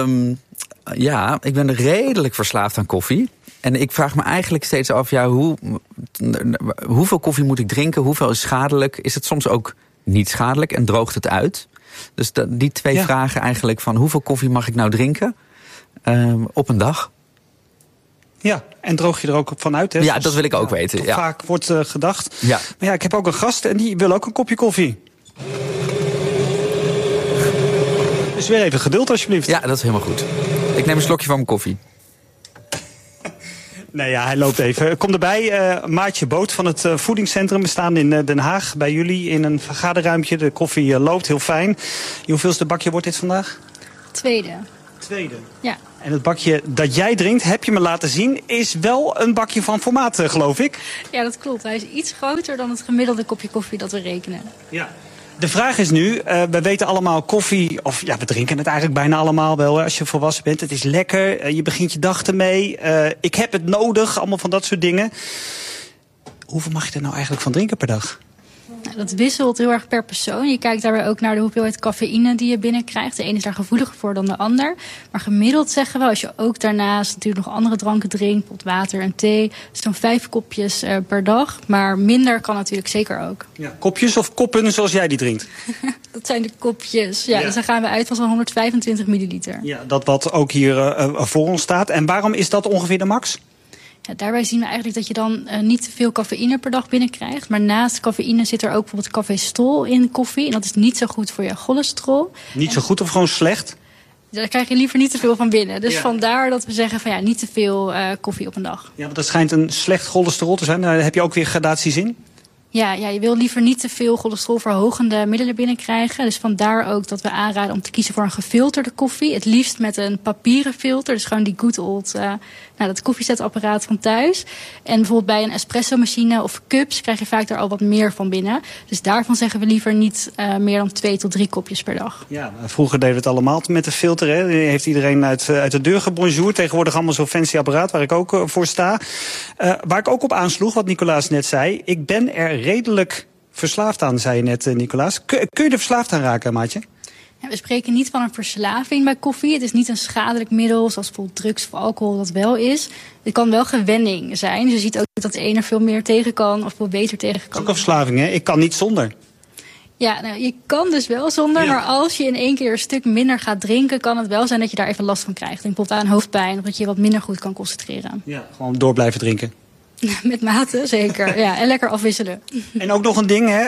[SPEAKER 20] ik ben redelijk verslaafd aan koffie. En ik vraag me eigenlijk steeds af, hoeveel koffie moet ik drinken? Hoeveel is schadelijk? Is het soms ook niet schadelijk en droogt het uit? Dus die twee vragen eigenlijk van hoeveel koffie mag ik nou drinken op een dag?
[SPEAKER 5] Ja, en droog je er ook van uit? Hè?
[SPEAKER 20] Ja, dat wil ik ook weten. Ja.
[SPEAKER 5] Vaak wordt gedacht.
[SPEAKER 20] Ja.
[SPEAKER 5] Maar ja, ik heb ook een gast en die wil ook een kopje koffie. Dus weer even geduld alsjeblieft.
[SPEAKER 20] Ja, dat is helemaal goed. Ik neem een slokje van mijn koffie.
[SPEAKER 5] Nee, ja, hij loopt even. Kom erbij, Maartje Boot van het voedingscentrum. We staan in Den Haag bij jullie in een vergaderruimtje. De koffie loopt, heel fijn. Hoeveelste bakje wordt dit vandaag?
[SPEAKER 3] Tweede. Ja.
[SPEAKER 5] En het bakje dat jij drinkt, heb je me laten zien, is wel een bakje van formaat, geloof ik.
[SPEAKER 3] Ja, dat klopt. Hij is iets groter dan het gemiddelde kopje koffie dat we rekenen.
[SPEAKER 5] Ja. De vraag is nu, we weten allemaal koffie, of ja, we drinken het eigenlijk bijna allemaal wel als je volwassen bent. Het is lekker, je begint je dag ermee. Ik heb het nodig, allemaal van dat soort dingen. Hoeveel mag je er nou eigenlijk van drinken per dag?
[SPEAKER 3] Nou, dat wisselt heel erg per persoon. Je kijkt daarbij ook naar de hoeveelheid cafeïne die je binnenkrijgt. De ene is daar gevoeliger voor dan de ander. Maar gemiddeld zeggen we, als je ook daarnaast natuurlijk nog andere dranken drinkt, bijvoorbeeld water en thee, zo'n 5 kopjes per dag. Maar minder kan natuurlijk zeker ook.
[SPEAKER 5] Ja, kopjes of koppen zoals jij die drinkt?
[SPEAKER 3] Dat zijn de kopjes. Ja, dus dan gaan we uit van zo'n 125 milliliter.
[SPEAKER 5] Ja, dat wat ook hier voor ons staat. En waarom is dat ongeveer de max?
[SPEAKER 3] Ja, daarbij zien we eigenlijk dat je dan niet te veel cafeïne per dag binnenkrijgt. Maar naast cafeïne zit er ook bijvoorbeeld cafeestol in koffie. En dat is niet zo goed voor je cholesterol.
[SPEAKER 5] Niet zo goed of gewoon slecht?
[SPEAKER 3] Daar krijg je liever niet te veel van binnen. Dus vandaar dat we zeggen van ja, niet te veel koffie op een dag.
[SPEAKER 5] Ja, want dat schijnt een slecht cholesterol te zijn. Daar heb je ook weer gradaties in?
[SPEAKER 3] Ja, je wil liever niet te veel cholesterolverhogende middelen binnenkrijgen. Dus vandaar ook dat we aanraden om te kiezen voor een gefilterde koffie. Het liefst met een papieren filter. Dus gewoon die good old, dat koffiezetapparaat van thuis. En bijvoorbeeld bij een espresso machine of cups krijg je vaak daar al wat meer van binnen. Dus daarvan zeggen we liever niet meer dan 2 tot 3 kopjes per dag.
[SPEAKER 5] Ja, vroeger deden we het allemaal met de filter. Hè. Die heeft iedereen uit de deur gebonjourd. Tegenwoordig allemaal zo'n fancy apparaat waar ik ook voor sta. Waar ik ook op aansloeg, wat Nicolaas net zei. Ik ben er redelijk verslaafd aan, zei je net, Nicolaas. Kun je er verslaafd aan raken, maatje?
[SPEAKER 3] Ja, we spreken niet van een verslaving bij koffie. Het is niet een schadelijk middel, zoals bijvoorbeeld drugs of alcohol dat wel is. Het kan wel gewenning zijn. Dus je ziet ook dat de ene er veel meer tegen kan of veel beter tegen kan.
[SPEAKER 5] Dat is ook een verslaving, hè? Ik kan niet zonder.
[SPEAKER 3] Ja, nou, je kan dus wel zonder, maar als je in één keer een stuk minder gaat drinken, kan het wel zijn dat je daar even last van krijgt. Denk bijvoorbeeld aan hoofdpijn of dat je wat minder goed kan concentreren.
[SPEAKER 5] Ja, gewoon door blijven drinken.
[SPEAKER 3] Met mate, zeker. Ja, en lekker afwisselen.
[SPEAKER 5] En ook nog een ding, hè,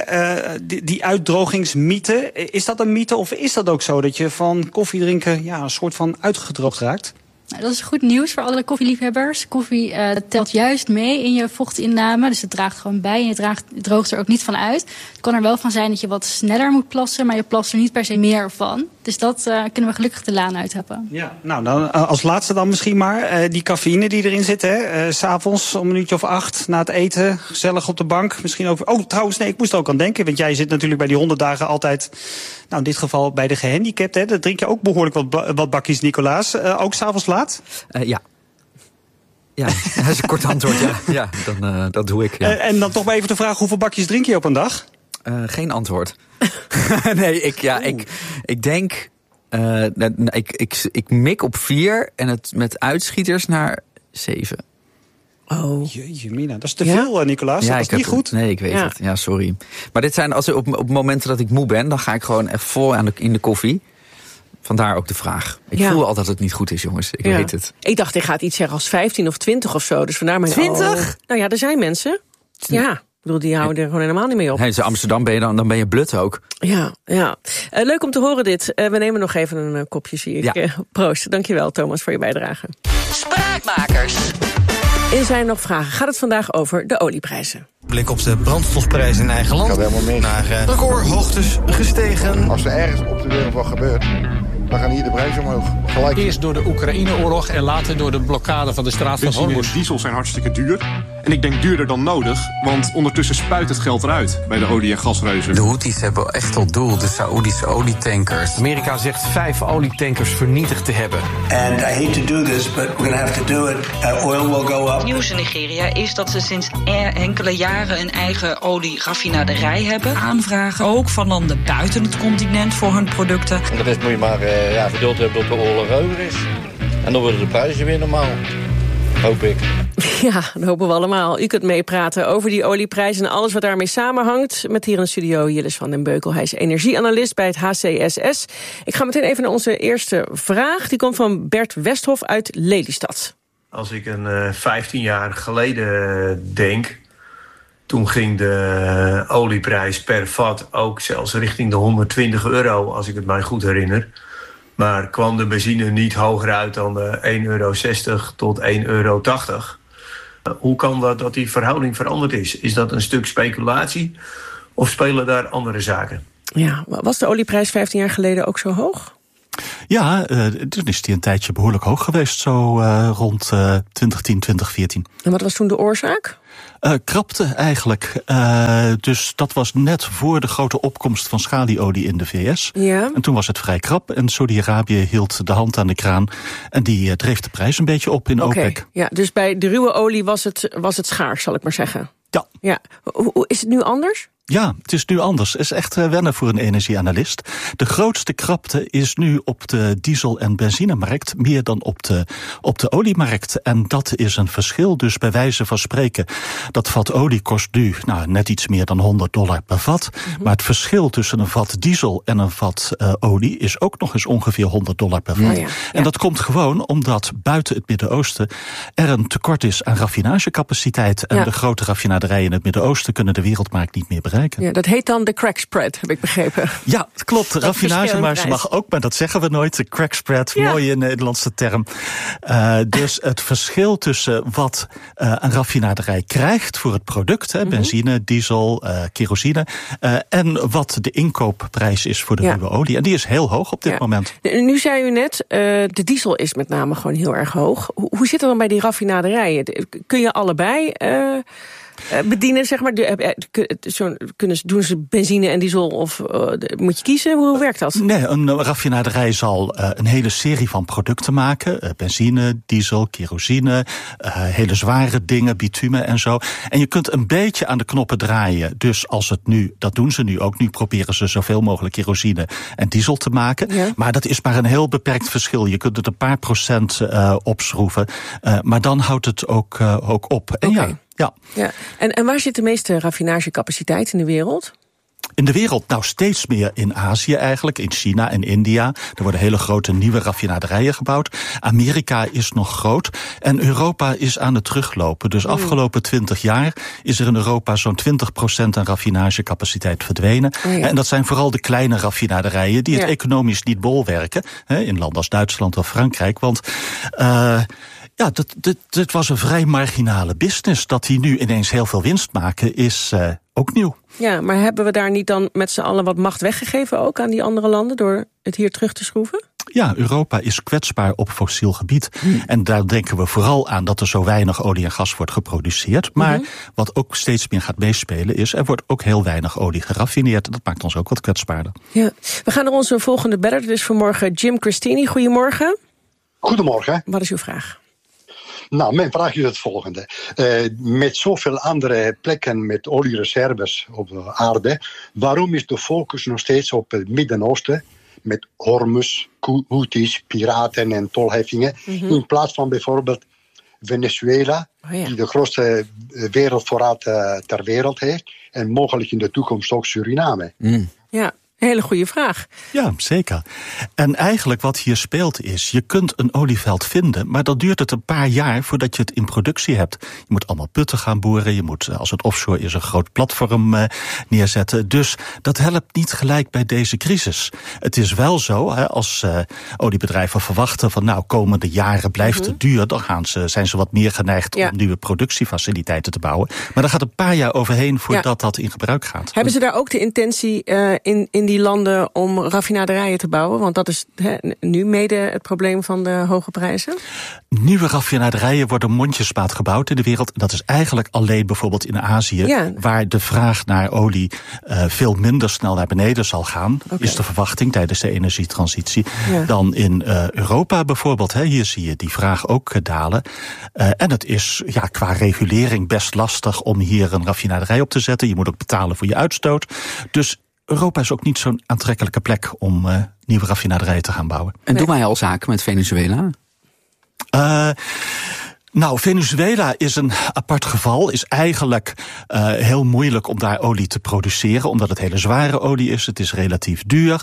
[SPEAKER 5] die uitdrogingsmythe. Is dat een mythe of is dat ook zo dat je van koffie drinken een soort van uitgedroogd raakt?
[SPEAKER 3] Nou, dat is goed nieuws voor alle koffieliefhebbers. Koffie telt juist mee in je vochtinname. Dus het draagt gewoon bij en je droogt er ook niet van uit. Het kan er wel van zijn dat je wat sneller moet plassen, maar je plast er niet per se meer van. Dus dat kunnen we gelukkig de laan uit hebben.
[SPEAKER 5] Ja, nou dan als laatste dan misschien maar die cafeïne die erin zit. Hè, 's avonds om 7:08 na het eten, gezellig op de bank. Misschien over. Oh, trouwens, nee, ik moest er ook aan denken. Want jij zit natuurlijk bij die 100 dagen altijd, nou in dit geval bij de gehandicapten. Dat drink je ook behoorlijk wat bakjes, Nicolaas. Ook 's avonds laat?
[SPEAKER 20] Ja. Ja, dat is een kort antwoord. Ja, dan, dat doe ik. Ja.
[SPEAKER 5] En dan toch maar even de vraag, hoeveel bakjes drink je op een dag?
[SPEAKER 20] Geen antwoord. Nee, ik denk... Ik mik op 4 en het met uitschieters naar 7.
[SPEAKER 5] Oh. Jeetje, Mina, dat is te veel, Nicolaas. Ja, dat is niet goed.
[SPEAKER 20] Nee, ik weet het. Ja, sorry. Maar dit zijn, op momenten dat ik moe ben, dan ga ik gewoon echt vol in de koffie. Vandaar ook de vraag. Ik voel al dat het niet goed is, jongens. Ik weet het.
[SPEAKER 9] Ik dacht, ik ga iets zeggen als 15 of 20 of zo. Dus vandaar mijn
[SPEAKER 20] 20?
[SPEAKER 9] Nou ja, er zijn mensen. Ja, ik bedoel, die houden er gewoon helemaal niet mee op.
[SPEAKER 20] Hey, in Amsterdam ben je dan ben je blut ook.
[SPEAKER 9] Ja. Leuk om te horen dit. We nemen nog even een kopje, zie ik. Ja. Proost. Dankjewel, Thomas, voor je bijdrage.
[SPEAKER 8] Spraakmakers.
[SPEAKER 9] Er zijn nog vragen. Gaat het vandaag over de olieprijzen?
[SPEAKER 6] Blik op de brandstofprijzen in eigen land. Naar recordhoogtes gestegen.
[SPEAKER 13] Als er ergens op de wereld wat gebeurt, dan gaan hier de prijzen omhoog. Gelijk.
[SPEAKER 14] Eerst door de Oekraïne-oorlog en later door de blokkade van de straat van Hormuz.
[SPEAKER 16] Diesel zijn hartstikke duur. En ik denk duurder dan nodig, want ondertussen spuit het geld eruit bij de olie- en gasreuzen.
[SPEAKER 26] De Houthis hebben echt tot doel de Saoedische olietankers.
[SPEAKER 14] Amerika zegt 5 olietankers vernietigd te hebben.
[SPEAKER 27] And I hate to do this, but we're gonna have to do it. Oil will go up.
[SPEAKER 28] Nieuws in Nigeria is dat ze sinds enkele jaren een eigen olieraffinaderij hebben. Aanvragen ook van landen buiten het continent voor hun producten.
[SPEAKER 13] En de rest moet je maar geduld hebben tot de oorlog over is. En dan worden de prijzen weer normaal.
[SPEAKER 7] Hoop ik.
[SPEAKER 9] Ja, dat hopen we allemaal. U kunt meepraten over die olieprijs en alles wat daarmee samenhangt. Met hier in de studio Jillis van den Beukel. Hij is energieanalist bij het HCSS. Ik ga meteen even naar onze eerste vraag. Die komt van Bert Westhof uit Lelystad.
[SPEAKER 10] Als ik 15 jaar geleden denk, toen ging de olieprijs per vat ook zelfs richting de €120, als ik het mij goed herinner. Maar kwam de benzine niet hoger uit dan de €1,60 tot €1,80. Hoe kan dat die verhouding veranderd is? Is dat een stuk speculatie of spelen daar andere zaken?
[SPEAKER 9] Ja, was de olieprijs 15 jaar geleden ook zo hoog?
[SPEAKER 2] Ja, toen is die een tijdje behoorlijk hoog geweest, zo rond 2010, 2014.
[SPEAKER 9] En wat was toen de oorzaak?
[SPEAKER 2] Krapte eigenlijk. Dus dat was net voor de grote opkomst van schalieolie in de VS.
[SPEAKER 9] Ja.
[SPEAKER 2] En toen was het vrij krap en Saudi-Arabië hield de hand aan de kraan. En die dreef de prijs een beetje op in OPEC.
[SPEAKER 9] Ja, dus bij de ruwe olie was het schaars, zal ik maar zeggen. Ja. Hoe is het nu anders?
[SPEAKER 2] Ja, het is nu anders. Het is echt wennen voor een energieanalist. De grootste krapte is nu op de diesel- en benzinemarkt, meer dan op de oliemarkt. En dat is een verschil. Dus bij wijze van spreken, dat vat olie kost nu net iets meer dan $100 per vat. Mm-hmm. Maar het verschil tussen een vat diesel en een vat olie is ook nog eens ongeveer $100 per vat. Ja. En dat komt gewoon omdat buiten het Midden-Oosten er een tekort is aan raffinagecapaciteit. En de grote raffinaderijen in het Midden-Oosten kunnen de wereldmarkt niet meer bereiken.
[SPEAKER 9] Ja, dat heet dan de crack spread, heb ik begrepen.
[SPEAKER 2] Ja, klopt. Raffinagemarge mag ook, maar dat zeggen we nooit. De crack spread, mooie Nederlandse term. Dus het verschil tussen wat een raffinaderij krijgt voor het product, benzine, diesel, kerosine, en wat de inkoopprijs is voor de ruwe olie. En die is heel hoog op dit moment.
[SPEAKER 9] Nu zei u net, de diesel is met name gewoon heel erg hoog. Hoe zit het dan bij die raffinaderijen? Kun je allebei bedienen, zeg maar? Doen ze benzine en diesel of moet je kiezen? Hoe werkt dat?
[SPEAKER 2] Nee, een raffinaderij zal een hele serie van producten maken. Benzine, diesel, kerosine, hele zware dingen, bitumen en zo. En je kunt een beetje aan de knoppen draaien. Dus als het nu, dat doen ze nu ook. Nu proberen ze zoveel mogelijk kerosine en diesel te maken. Ja. Maar dat is maar een heel beperkt verschil. Je kunt het een paar procent opschroeven. Maar dan houdt het ook op. En
[SPEAKER 9] okay. Ja. En waar zit de meeste raffinagecapaciteit in de wereld?
[SPEAKER 2] In de wereld steeds meer in Azië eigenlijk, in China en India. Er worden hele grote nieuwe raffinaderijen gebouwd. Amerika is nog groot en Europa is aan het teruglopen. Dus afgelopen 20 jaar is er in Europa zo'n 20% aan raffinagecapaciteit verdwenen. En dat zijn vooral de kleine raffinaderijen die het economisch niet bolwerken. In landen als Duitsland of Frankrijk, want dit was een vrij marginale business. Dat die nu ineens heel veel winst maken is ook nieuw.
[SPEAKER 9] Ja, maar hebben we daar niet dan met z'n allen wat macht weggegeven ook aan die andere landen door het hier terug te schroeven?
[SPEAKER 2] Ja, Europa is kwetsbaar op fossiel gebied. En daar denken we vooral aan dat er zo weinig olie en gas wordt geproduceerd. Maar wat ook steeds meer gaat meespelen is, er wordt ook heel weinig olie geraffineerd. Dat maakt ons ook wat kwetsbaarder.
[SPEAKER 9] Ja. We gaan naar onze volgende beller. Dat is vanmorgen Jim Christini. Goedemorgen.
[SPEAKER 11] Goedemorgen.
[SPEAKER 9] Wat is uw vraag?
[SPEAKER 11] Nou, mijn vraag is het volgende. Met zoveel andere plekken met oliereserves op de aarde, waarom is de focus nog steeds op het Midden-Oosten met Hormuz, Houthis, piraten en tolheffingen, in plaats van bijvoorbeeld Venezuela, die de grootste wereldvoorraad ter wereld heeft, en mogelijk in de toekomst ook Suriname?
[SPEAKER 9] Ja. Een hele goede vraag.
[SPEAKER 2] Ja, zeker. En eigenlijk wat hier speelt is, je kunt een olieveld vinden, maar dan duurt het een paar jaar voordat je het in productie hebt. Je moet allemaal putten gaan boren, je moet, als het offshore is, een groot platform neerzetten. Dus dat helpt niet gelijk bij deze crisis. Het is wel zo, als oliebedrijven verwachten van komende jaren blijft het duur, dan zijn ze wat meer geneigd om nieuwe productiefaciliteiten te bouwen. Maar daar gaat een paar jaar overheen voordat dat in gebruik gaat.
[SPEAKER 9] Hebben ze daar ook de intentie in die landen om raffinaderijen te bouwen? Want dat is nu mede het probleem van de hoge prijzen.
[SPEAKER 2] Nieuwe raffinaderijen worden mondjesmaat gebouwd in de wereld. Dat is eigenlijk alleen bijvoorbeeld in Azië, waar de vraag naar olie veel minder snel naar beneden zal gaan, is de verwachting tijdens de energietransitie, dan in Europa bijvoorbeeld. Hier zie je die vraag ook dalen. En het is qua regulering best lastig om hier een raffinaderij op te zetten. Je moet ook betalen voor je uitstoot. Dus Europa is ook niet zo'n aantrekkelijke plek om nieuwe raffinaderijen te gaan bouwen.
[SPEAKER 20] En doen wij al zaken met Venezuela?
[SPEAKER 2] Nou, Venezuela is een apart geval. Is eigenlijk heel moeilijk om daar olie te produceren, omdat het hele zware olie is. Het is relatief duur.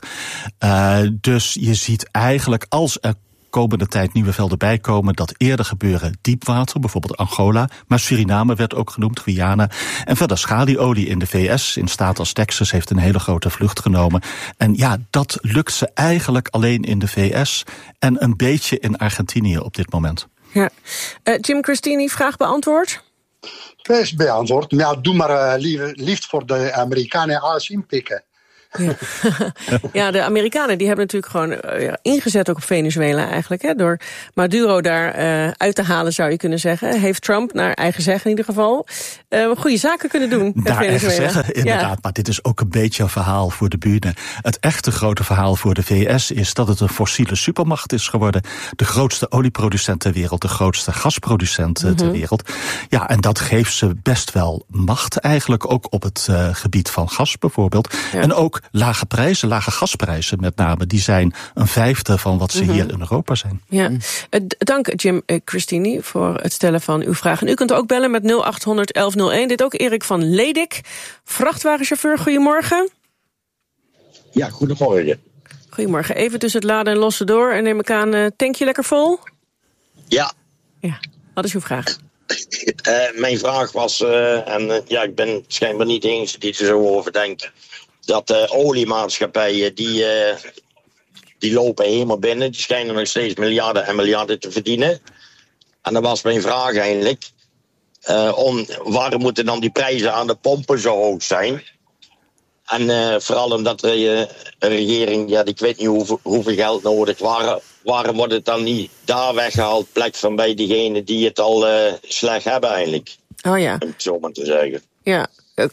[SPEAKER 2] Dus je ziet eigenlijk, als er komende tijd nieuwe velden bijkomen, dat eerder gebeuren diepwater, bijvoorbeeld Angola, maar Suriname werd ook genoemd, Guyana. En verder schalieolie in de VS, in staten als Texas, heeft een hele grote vlucht genomen. En ja, dat lukt ze eigenlijk alleen in de VS en een beetje in Argentinië op dit moment.
[SPEAKER 9] Ja. Jim Christini, vraag beantwoord?
[SPEAKER 11] Best beantwoord. Maar ja, doe maar liefst voor de Amerikanen alles inpikken.
[SPEAKER 9] Ja. Ja, de Amerikanen die hebben natuurlijk gewoon ingezet ook op Venezuela eigenlijk. Hè, door Maduro daar uit te halen, zou je kunnen zeggen. Heeft Trump, naar eigen zeggen in ieder geval, goede zaken kunnen doen met
[SPEAKER 2] naar
[SPEAKER 9] Venezuela.
[SPEAKER 2] Eigen zeggen, inderdaad. Ja. Maar dit is ook een beetje een verhaal voor de bühne. Het echte grote verhaal voor de VS is dat het een fossiele supermacht is geworden. De grootste olieproducent ter wereld, de grootste gasproducent ter wereld. Ja, en dat geeft ze best wel macht eigenlijk, ook op het gebied van gas bijvoorbeeld. Ja. En ook lage prijzen, lage gasprijzen met name, die zijn een vijfde van wat ze hier in Europa zijn.
[SPEAKER 9] Ja. Dank Jim Christini voor het stellen van uw vraag. En u kunt ook bellen met 0800 1101. Dit ook Erik van Ledik, vrachtwagenchauffeur. Goedemorgen.
[SPEAKER 7] Ja, goedemorgen.
[SPEAKER 9] Goedemorgen. Even tussen het laden en lossen door. En neem ik aan, tank je lekker vol?
[SPEAKER 7] Ja.
[SPEAKER 9] Ja. Wat is uw vraag?
[SPEAKER 7] Mijn vraag was, ik ben schijnbaar niet de enige die er zo over denkt, dat oliemaatschappijen die lopen helemaal binnen. Die schijnen nog steeds miljarden en miljarden te verdienen. En dan was mijn vraag eigenlijk, waarom moeten dan die prijzen aan de pompen zo hoog zijn? En vooral omdat de regering, ik weet niet hoeveel geld nodig waarom wordt het dan niet daar weggehaald, plek van bij diegenen die het al slecht hebben eigenlijk?
[SPEAKER 9] Oh ja.
[SPEAKER 7] Om het zo maar te zeggen.
[SPEAKER 9] Ja.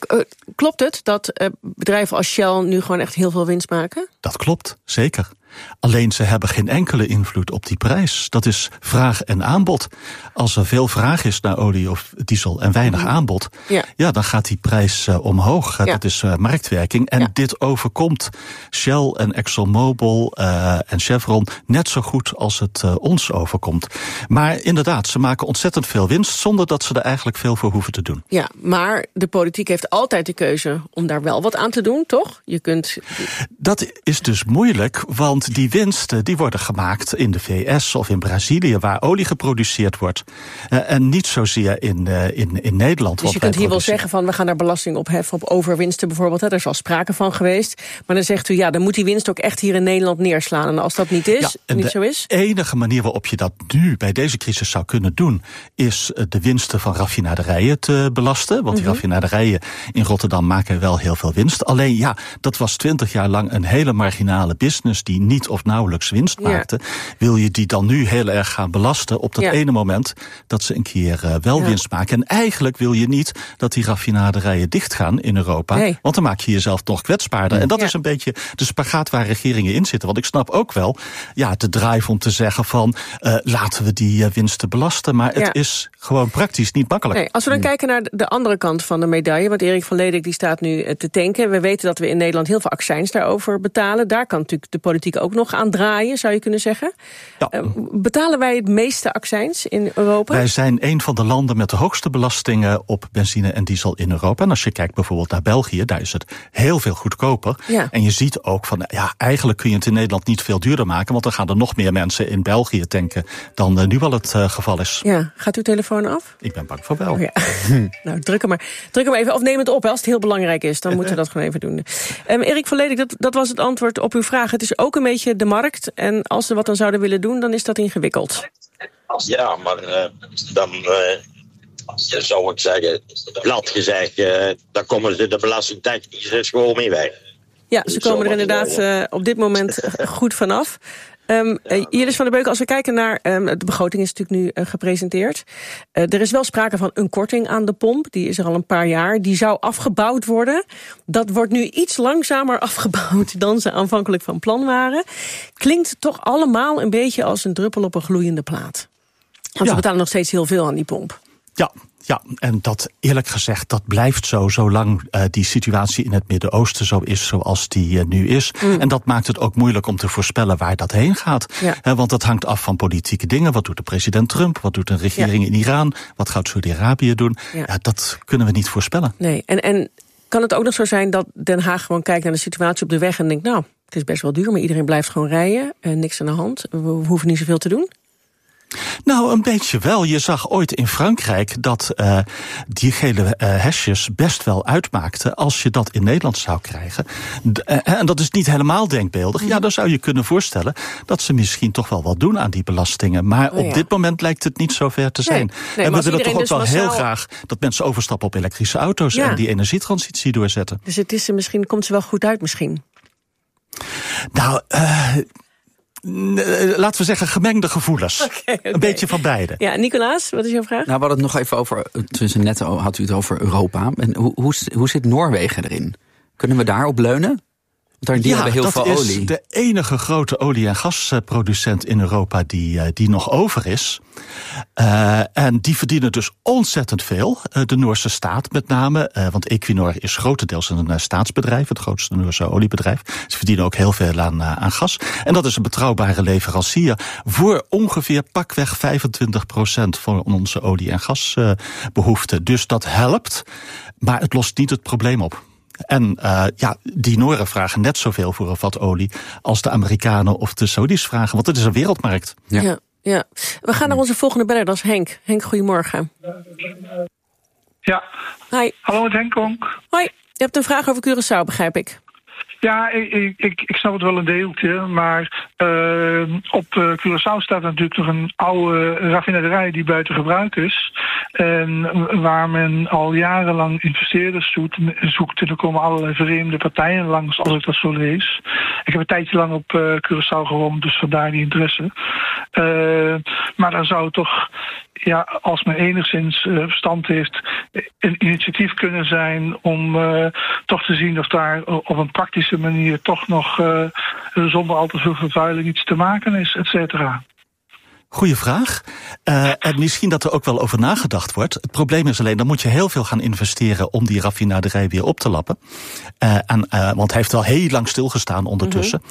[SPEAKER 9] Klopt het dat bedrijven als Shell nu gewoon echt heel veel winst maken?
[SPEAKER 2] Dat klopt, zeker. Alleen ze hebben geen enkele invloed op die prijs. Dat is vraag en aanbod. Als er veel vraag is naar olie of diesel en weinig aanbod, dan gaat die prijs omhoog. Ja. Dat is marktwerking. En dit overkomt Shell en ExxonMobil en Chevron net zo goed als het ons overkomt. Maar inderdaad, ze maken ontzettend veel winst zonder dat ze er eigenlijk veel voor hoeven te doen.
[SPEAKER 9] Ja, maar de politiek heeft altijd de keuze om daar wel wat aan te doen, toch? Je kunt...
[SPEAKER 2] Dat is dus moeilijk, want die winsten die worden gemaakt in de VS of in Brazilië, waar olie geproduceerd wordt. En niet zozeer in Nederland.
[SPEAKER 9] Dus je kunt hier wel zeggen van, we gaan daar belasting opheffen op overwinsten bijvoorbeeld. Daar is al sprake van geweest. Maar dan zegt u, dan moet die winst ook echt hier in Nederland neerslaan. En als dat niet zo is?
[SPEAKER 2] De enige manier waarop je dat nu bij deze crisis zou kunnen doen, is de winsten van raffinaderijen te belasten. Want die raffinaderijen in Rotterdam maken wel heel veel winst. Alleen dat was 20 jaar lang een hele marginale business die niet of nauwelijks winst maakte. Wil je die dan nu heel erg gaan belasten op dat ene moment dat ze een keer wel winst maken? En eigenlijk wil je niet dat die raffinaderijen dichtgaan in Europa. Nee. Want dan maak je jezelf nog kwetsbaarder. En dat is een beetje de spagaat waar regeringen in zitten. Want ik snap ook wel de drive om te zeggen van laten we die winsten belasten. Maar het is gewoon praktisch niet makkelijk.
[SPEAKER 9] Nee, als we dan kijken naar de andere kant van de medaille, want Erik van Ledik die staat nu te tanken. We weten dat we in Nederland heel veel accijns daarover betalen. Daar kan natuurlijk de politiek ook nog aan draaien, zou je kunnen zeggen. Ja. Betalen wij het meeste accijns in Europa?
[SPEAKER 2] Wij zijn een van de landen met de hoogste belastingen op benzine en diesel in Europa. En als je kijkt bijvoorbeeld naar België, daar is het heel veel goedkoper. Ja. En je ziet ook van, eigenlijk kun je het in Nederland niet veel duurder maken, want dan gaan er nog meer mensen in België tanken dan nu al het geval is.
[SPEAKER 9] Ja, gaat uw telefoon af?
[SPEAKER 2] Ik ben bang voor wel.
[SPEAKER 9] Oh, ja. Nou, druk hem maar even, of neem het op. Als het heel belangrijk is, dan moeten we dat gewoon even doen. Erik van Ledik, dat was het antwoord op uw vraag. Het is ook een beetje de markt. En als ze wat dan zouden willen doen, dan is dat ingewikkeld.
[SPEAKER 7] Ja, maar dan zou ik zeggen, plat gezegd, dan komen ze de belastingtechnisch gewoon mee weg.
[SPEAKER 9] Ja, ze komen er inderdaad op dit moment goed vanaf. Jiris van der Beuken, als we kijken naar de begroting is natuurlijk nu gepresenteerd. Er is wel sprake van een korting aan de pomp. Die is er al een paar jaar. Die zou afgebouwd worden. Dat wordt nu iets langzamer afgebouwd dan ze aanvankelijk van plan waren. Klinkt toch allemaal een beetje als een druppel op een gloeiende plaat. Want we betalen nog steeds heel veel aan die pomp.
[SPEAKER 2] Ja, Ja, en dat eerlijk gezegd, dat blijft zo, zolang die situatie in het Midden-Oosten zo is zoals die nu is. En dat maakt het ook moeilijk om te voorspellen waar dat heen gaat. Ja. Want dat hangt af van politieke dingen. Wat doet de president Trump? Wat doet de regering in Iran? Wat gaat Saudi-Arabië doen? Ja, dat kunnen we niet voorspellen.
[SPEAKER 9] Nee, en kan het ook nog zo zijn dat Den Haag gewoon kijkt naar de situatie op de weg en denkt, nou, het is best wel duur, maar iedereen blijft gewoon rijden. Niks aan de hand. We hoeven niet zoveel te doen.
[SPEAKER 2] Nou, een beetje wel. Je zag ooit in Frankrijk dat die gele hesjes best wel uitmaakten als je dat in Nederland zou krijgen. En dat is niet helemaal denkbeeldig. Ja, dan zou je kunnen voorstellen dat ze misschien toch wel wat doen aan die belastingen. Maar op dit moment lijkt het niet zo ver te zijn.
[SPEAKER 9] Nee,
[SPEAKER 2] en we willen toch ook
[SPEAKER 9] dus
[SPEAKER 2] wel heel graag dat mensen overstappen op elektrische auto's en die energietransitie doorzetten.
[SPEAKER 9] Dus het is misschien, komt ze wel goed uit misschien?
[SPEAKER 2] Nou, laten we zeggen gemengde gevoelens. Okay. Een beetje van beide.
[SPEAKER 9] Ja, Nicolaas, wat is jouw vraag?
[SPEAKER 20] Nou, we hadden het nog even over, tussen net had u het over Europa. En hoe zit Noorwegen erin? Kunnen we daarop leunen? Want die hebben heel veel olie.
[SPEAKER 2] Dat is de enige grote olie- en gasproducent in Europa die nog over is. En die verdienen dus ontzettend veel. De Noorse staat met name. Want Equinor is grotendeels een staatsbedrijf. Het grootste Noorse oliebedrijf. Ze verdienen ook heel veel aan gas. En dat is een betrouwbare leverancier voor ongeveer pakweg 25% van onze olie- en gasbehoeften. Dus dat helpt. Maar het lost niet het probleem op. En die Nooren vragen net zoveel voor een vat olie als de Amerikanen of de Saudis vragen. Want het is een wereldmarkt.
[SPEAKER 9] Ja. We gaan naar onze volgende beller, dat is Henk. Henk, goedemorgen.
[SPEAKER 12] Ja.
[SPEAKER 9] Hi.
[SPEAKER 12] Hallo, met Henk Konk.
[SPEAKER 9] Hoi. Je hebt een vraag over Curaçao, begrijp ik.
[SPEAKER 12] Ja, ik snap het wel een deeltje, maar op Curaçao staat natuurlijk nog een oude raffinaderij die buiten gebruik is. En waar men al jarenlang investeerders zoekt. En er komen allerlei vreemde partijen langs, als ik dat zo lees. Ik heb een tijdje lang op Curaçao gewoond, dus vandaar die interesse. Maar dan zou het toch, als men enigszins verstand heeft, een initiatief kunnen zijn om toch te zien of daar op een praktische manier toch nog zonder al te veel vervuiling iets te maken is, et cetera.
[SPEAKER 2] Goeie vraag. En misschien dat er ook wel over nagedacht wordt. Het probleem is alleen, dan moet je heel veel gaan investeren om die raffinaderij weer op te lappen. Want hij heeft wel heel lang stilgestaan ondertussen.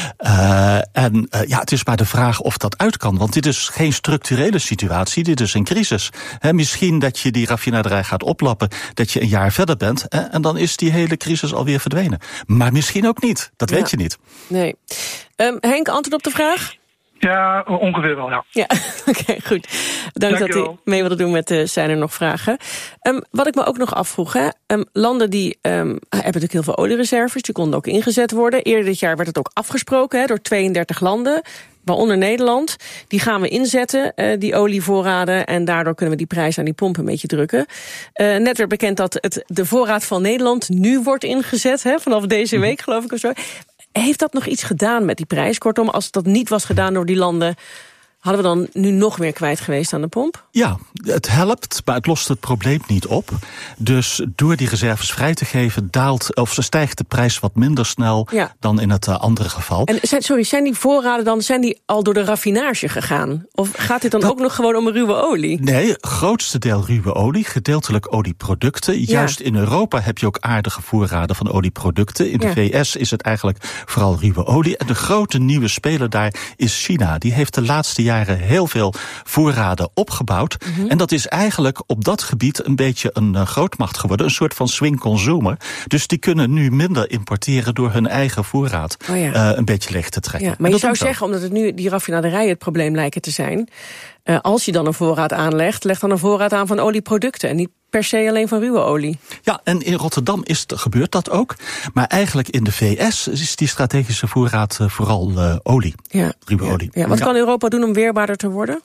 [SPEAKER 2] Het is maar de vraag of dat uit kan. Want dit is geen structurele situatie, dit is een crisis. Misschien dat je die raffinaderij gaat oplappen, dat je een jaar verder bent. En dan is die hele crisis alweer verdwenen. Maar misschien ook niet, dat weet je niet.
[SPEAKER 9] Nee. Henk, antwoord op de vraag?
[SPEAKER 12] Ja, ongeveer wel, ja.
[SPEAKER 9] Ja, oké, goed. Dank dat u mee wilde doen met Zijn er nog vragen. Wat ik me ook nog afvroeg, landen die hebben natuurlijk heel veel oliereserves, die konden ook ingezet worden. Eerder dit jaar werd het ook afgesproken door 32 landen, waaronder Nederland. Die gaan we inzetten, die olievoorraden, en daardoor kunnen we die prijs aan die pomp een beetje drukken. Net werd bekend dat de voorraad van Nederland nu wordt ingezet, vanaf deze week geloof ik of zo. Heeft dat nog iets gedaan met die prijs? Kortom, als dat niet was gedaan door die landen, hadden we dan nu nog meer kwijt geweest aan de pomp?
[SPEAKER 2] Ja, het helpt, maar het lost het probleem niet op. Dus door die reserves vrij te geven, stijgt de prijs wat minder snel dan in het andere geval.
[SPEAKER 9] En zijn die voorraden dan al door de raffinage gegaan? Of gaat dit dan ook nog gewoon om ruwe olie?
[SPEAKER 2] Nee, grootste deel ruwe olie, gedeeltelijk olieproducten. Juist in Europa heb je ook aardige voorraden van olieproducten. In de VS is het eigenlijk vooral ruwe olie. En de grote nieuwe speler daar is China. Die heeft de laatste jaren heel veel voorraden opgebouwd. En dat is eigenlijk op dat gebied een beetje een grootmacht geworden. Een soort van swing consumer. Dus die kunnen nu minder importeren door hun eigen voorraad een beetje leeg te trekken.
[SPEAKER 9] Ja, maar je zou zeggen, omdat het nu die raffinaderijen het probleem lijken te zijn, als je dan een voorraad aanlegt, leg dan een voorraad aan van olieproducten en niet per se alleen van ruwe olie.
[SPEAKER 2] Ja, en in Rotterdam gebeurt dat ook. Maar eigenlijk in de VS is die strategische voorraad vooral olie. Ruwe olie.
[SPEAKER 9] Ja, wat kan Europa doen om weerbaarder te worden?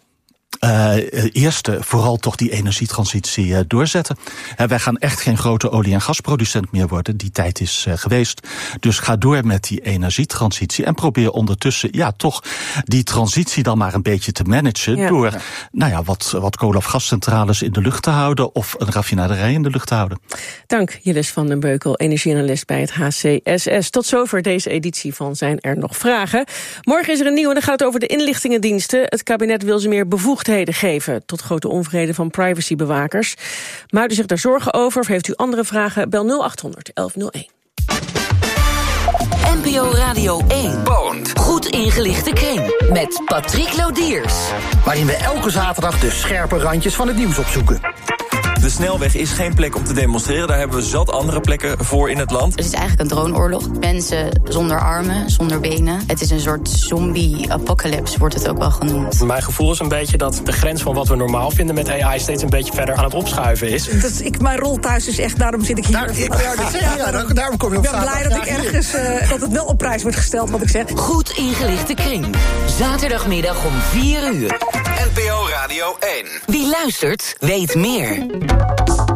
[SPEAKER 2] Eerst vooral toch die energietransitie doorzetten. Wij gaan echt geen grote olie- en gasproducent meer worden. Die tijd is geweest. Dus ga door met die energietransitie. En probeer ondertussen toch die transitie dan maar een beetje te managen. Door wat kolen- of gascentrales in de lucht te houden. Of een raffinaderij in de lucht te houden.
[SPEAKER 9] Dank, Jillis van den Beukel, energieanalist bij het HCSS. Tot zover deze editie van Zijn er nog vragen. Morgen is er een nieuwe en dan gaat het over de inlichtingendiensten. Het kabinet wil ze meer bevoegdheden beslotenheden geven, tot grote onvrede van privacybewakers. Maakt u zich daar zorgen over of heeft u andere vragen? Bel 0800 1101.
[SPEAKER 8] NPO Radio 1. Poont. Goed ingelichte kring. Met Patrick Lodiers.
[SPEAKER 15] Waarin we elke zaterdag de scherpe randjes van het nieuws opzoeken.
[SPEAKER 17] De snelweg is geen plek om te demonstreren. Daar hebben we zat andere plekken voor in het land.
[SPEAKER 18] Het is eigenlijk een droneoorlog. Mensen zonder armen, zonder benen. Het is een soort zombie-apocalypse, wordt het ook wel genoemd.
[SPEAKER 19] Mijn gevoel is een beetje dat de grens van wat we normaal vinden met AI steeds een beetje verder aan het opschuiven is.
[SPEAKER 22] Mijn rol thuis is echt, daarom zit ik hier.
[SPEAKER 15] Daarom kom je op
[SPEAKER 22] ik ben blij dat ik ergens dat het wel op prijs wordt gesteld, wat ik zeg.
[SPEAKER 8] Goed ingelichte kring. Zaterdagmiddag om 4 uur.
[SPEAKER 6] NPO Radio 1.
[SPEAKER 8] Wie luistert, weet meer.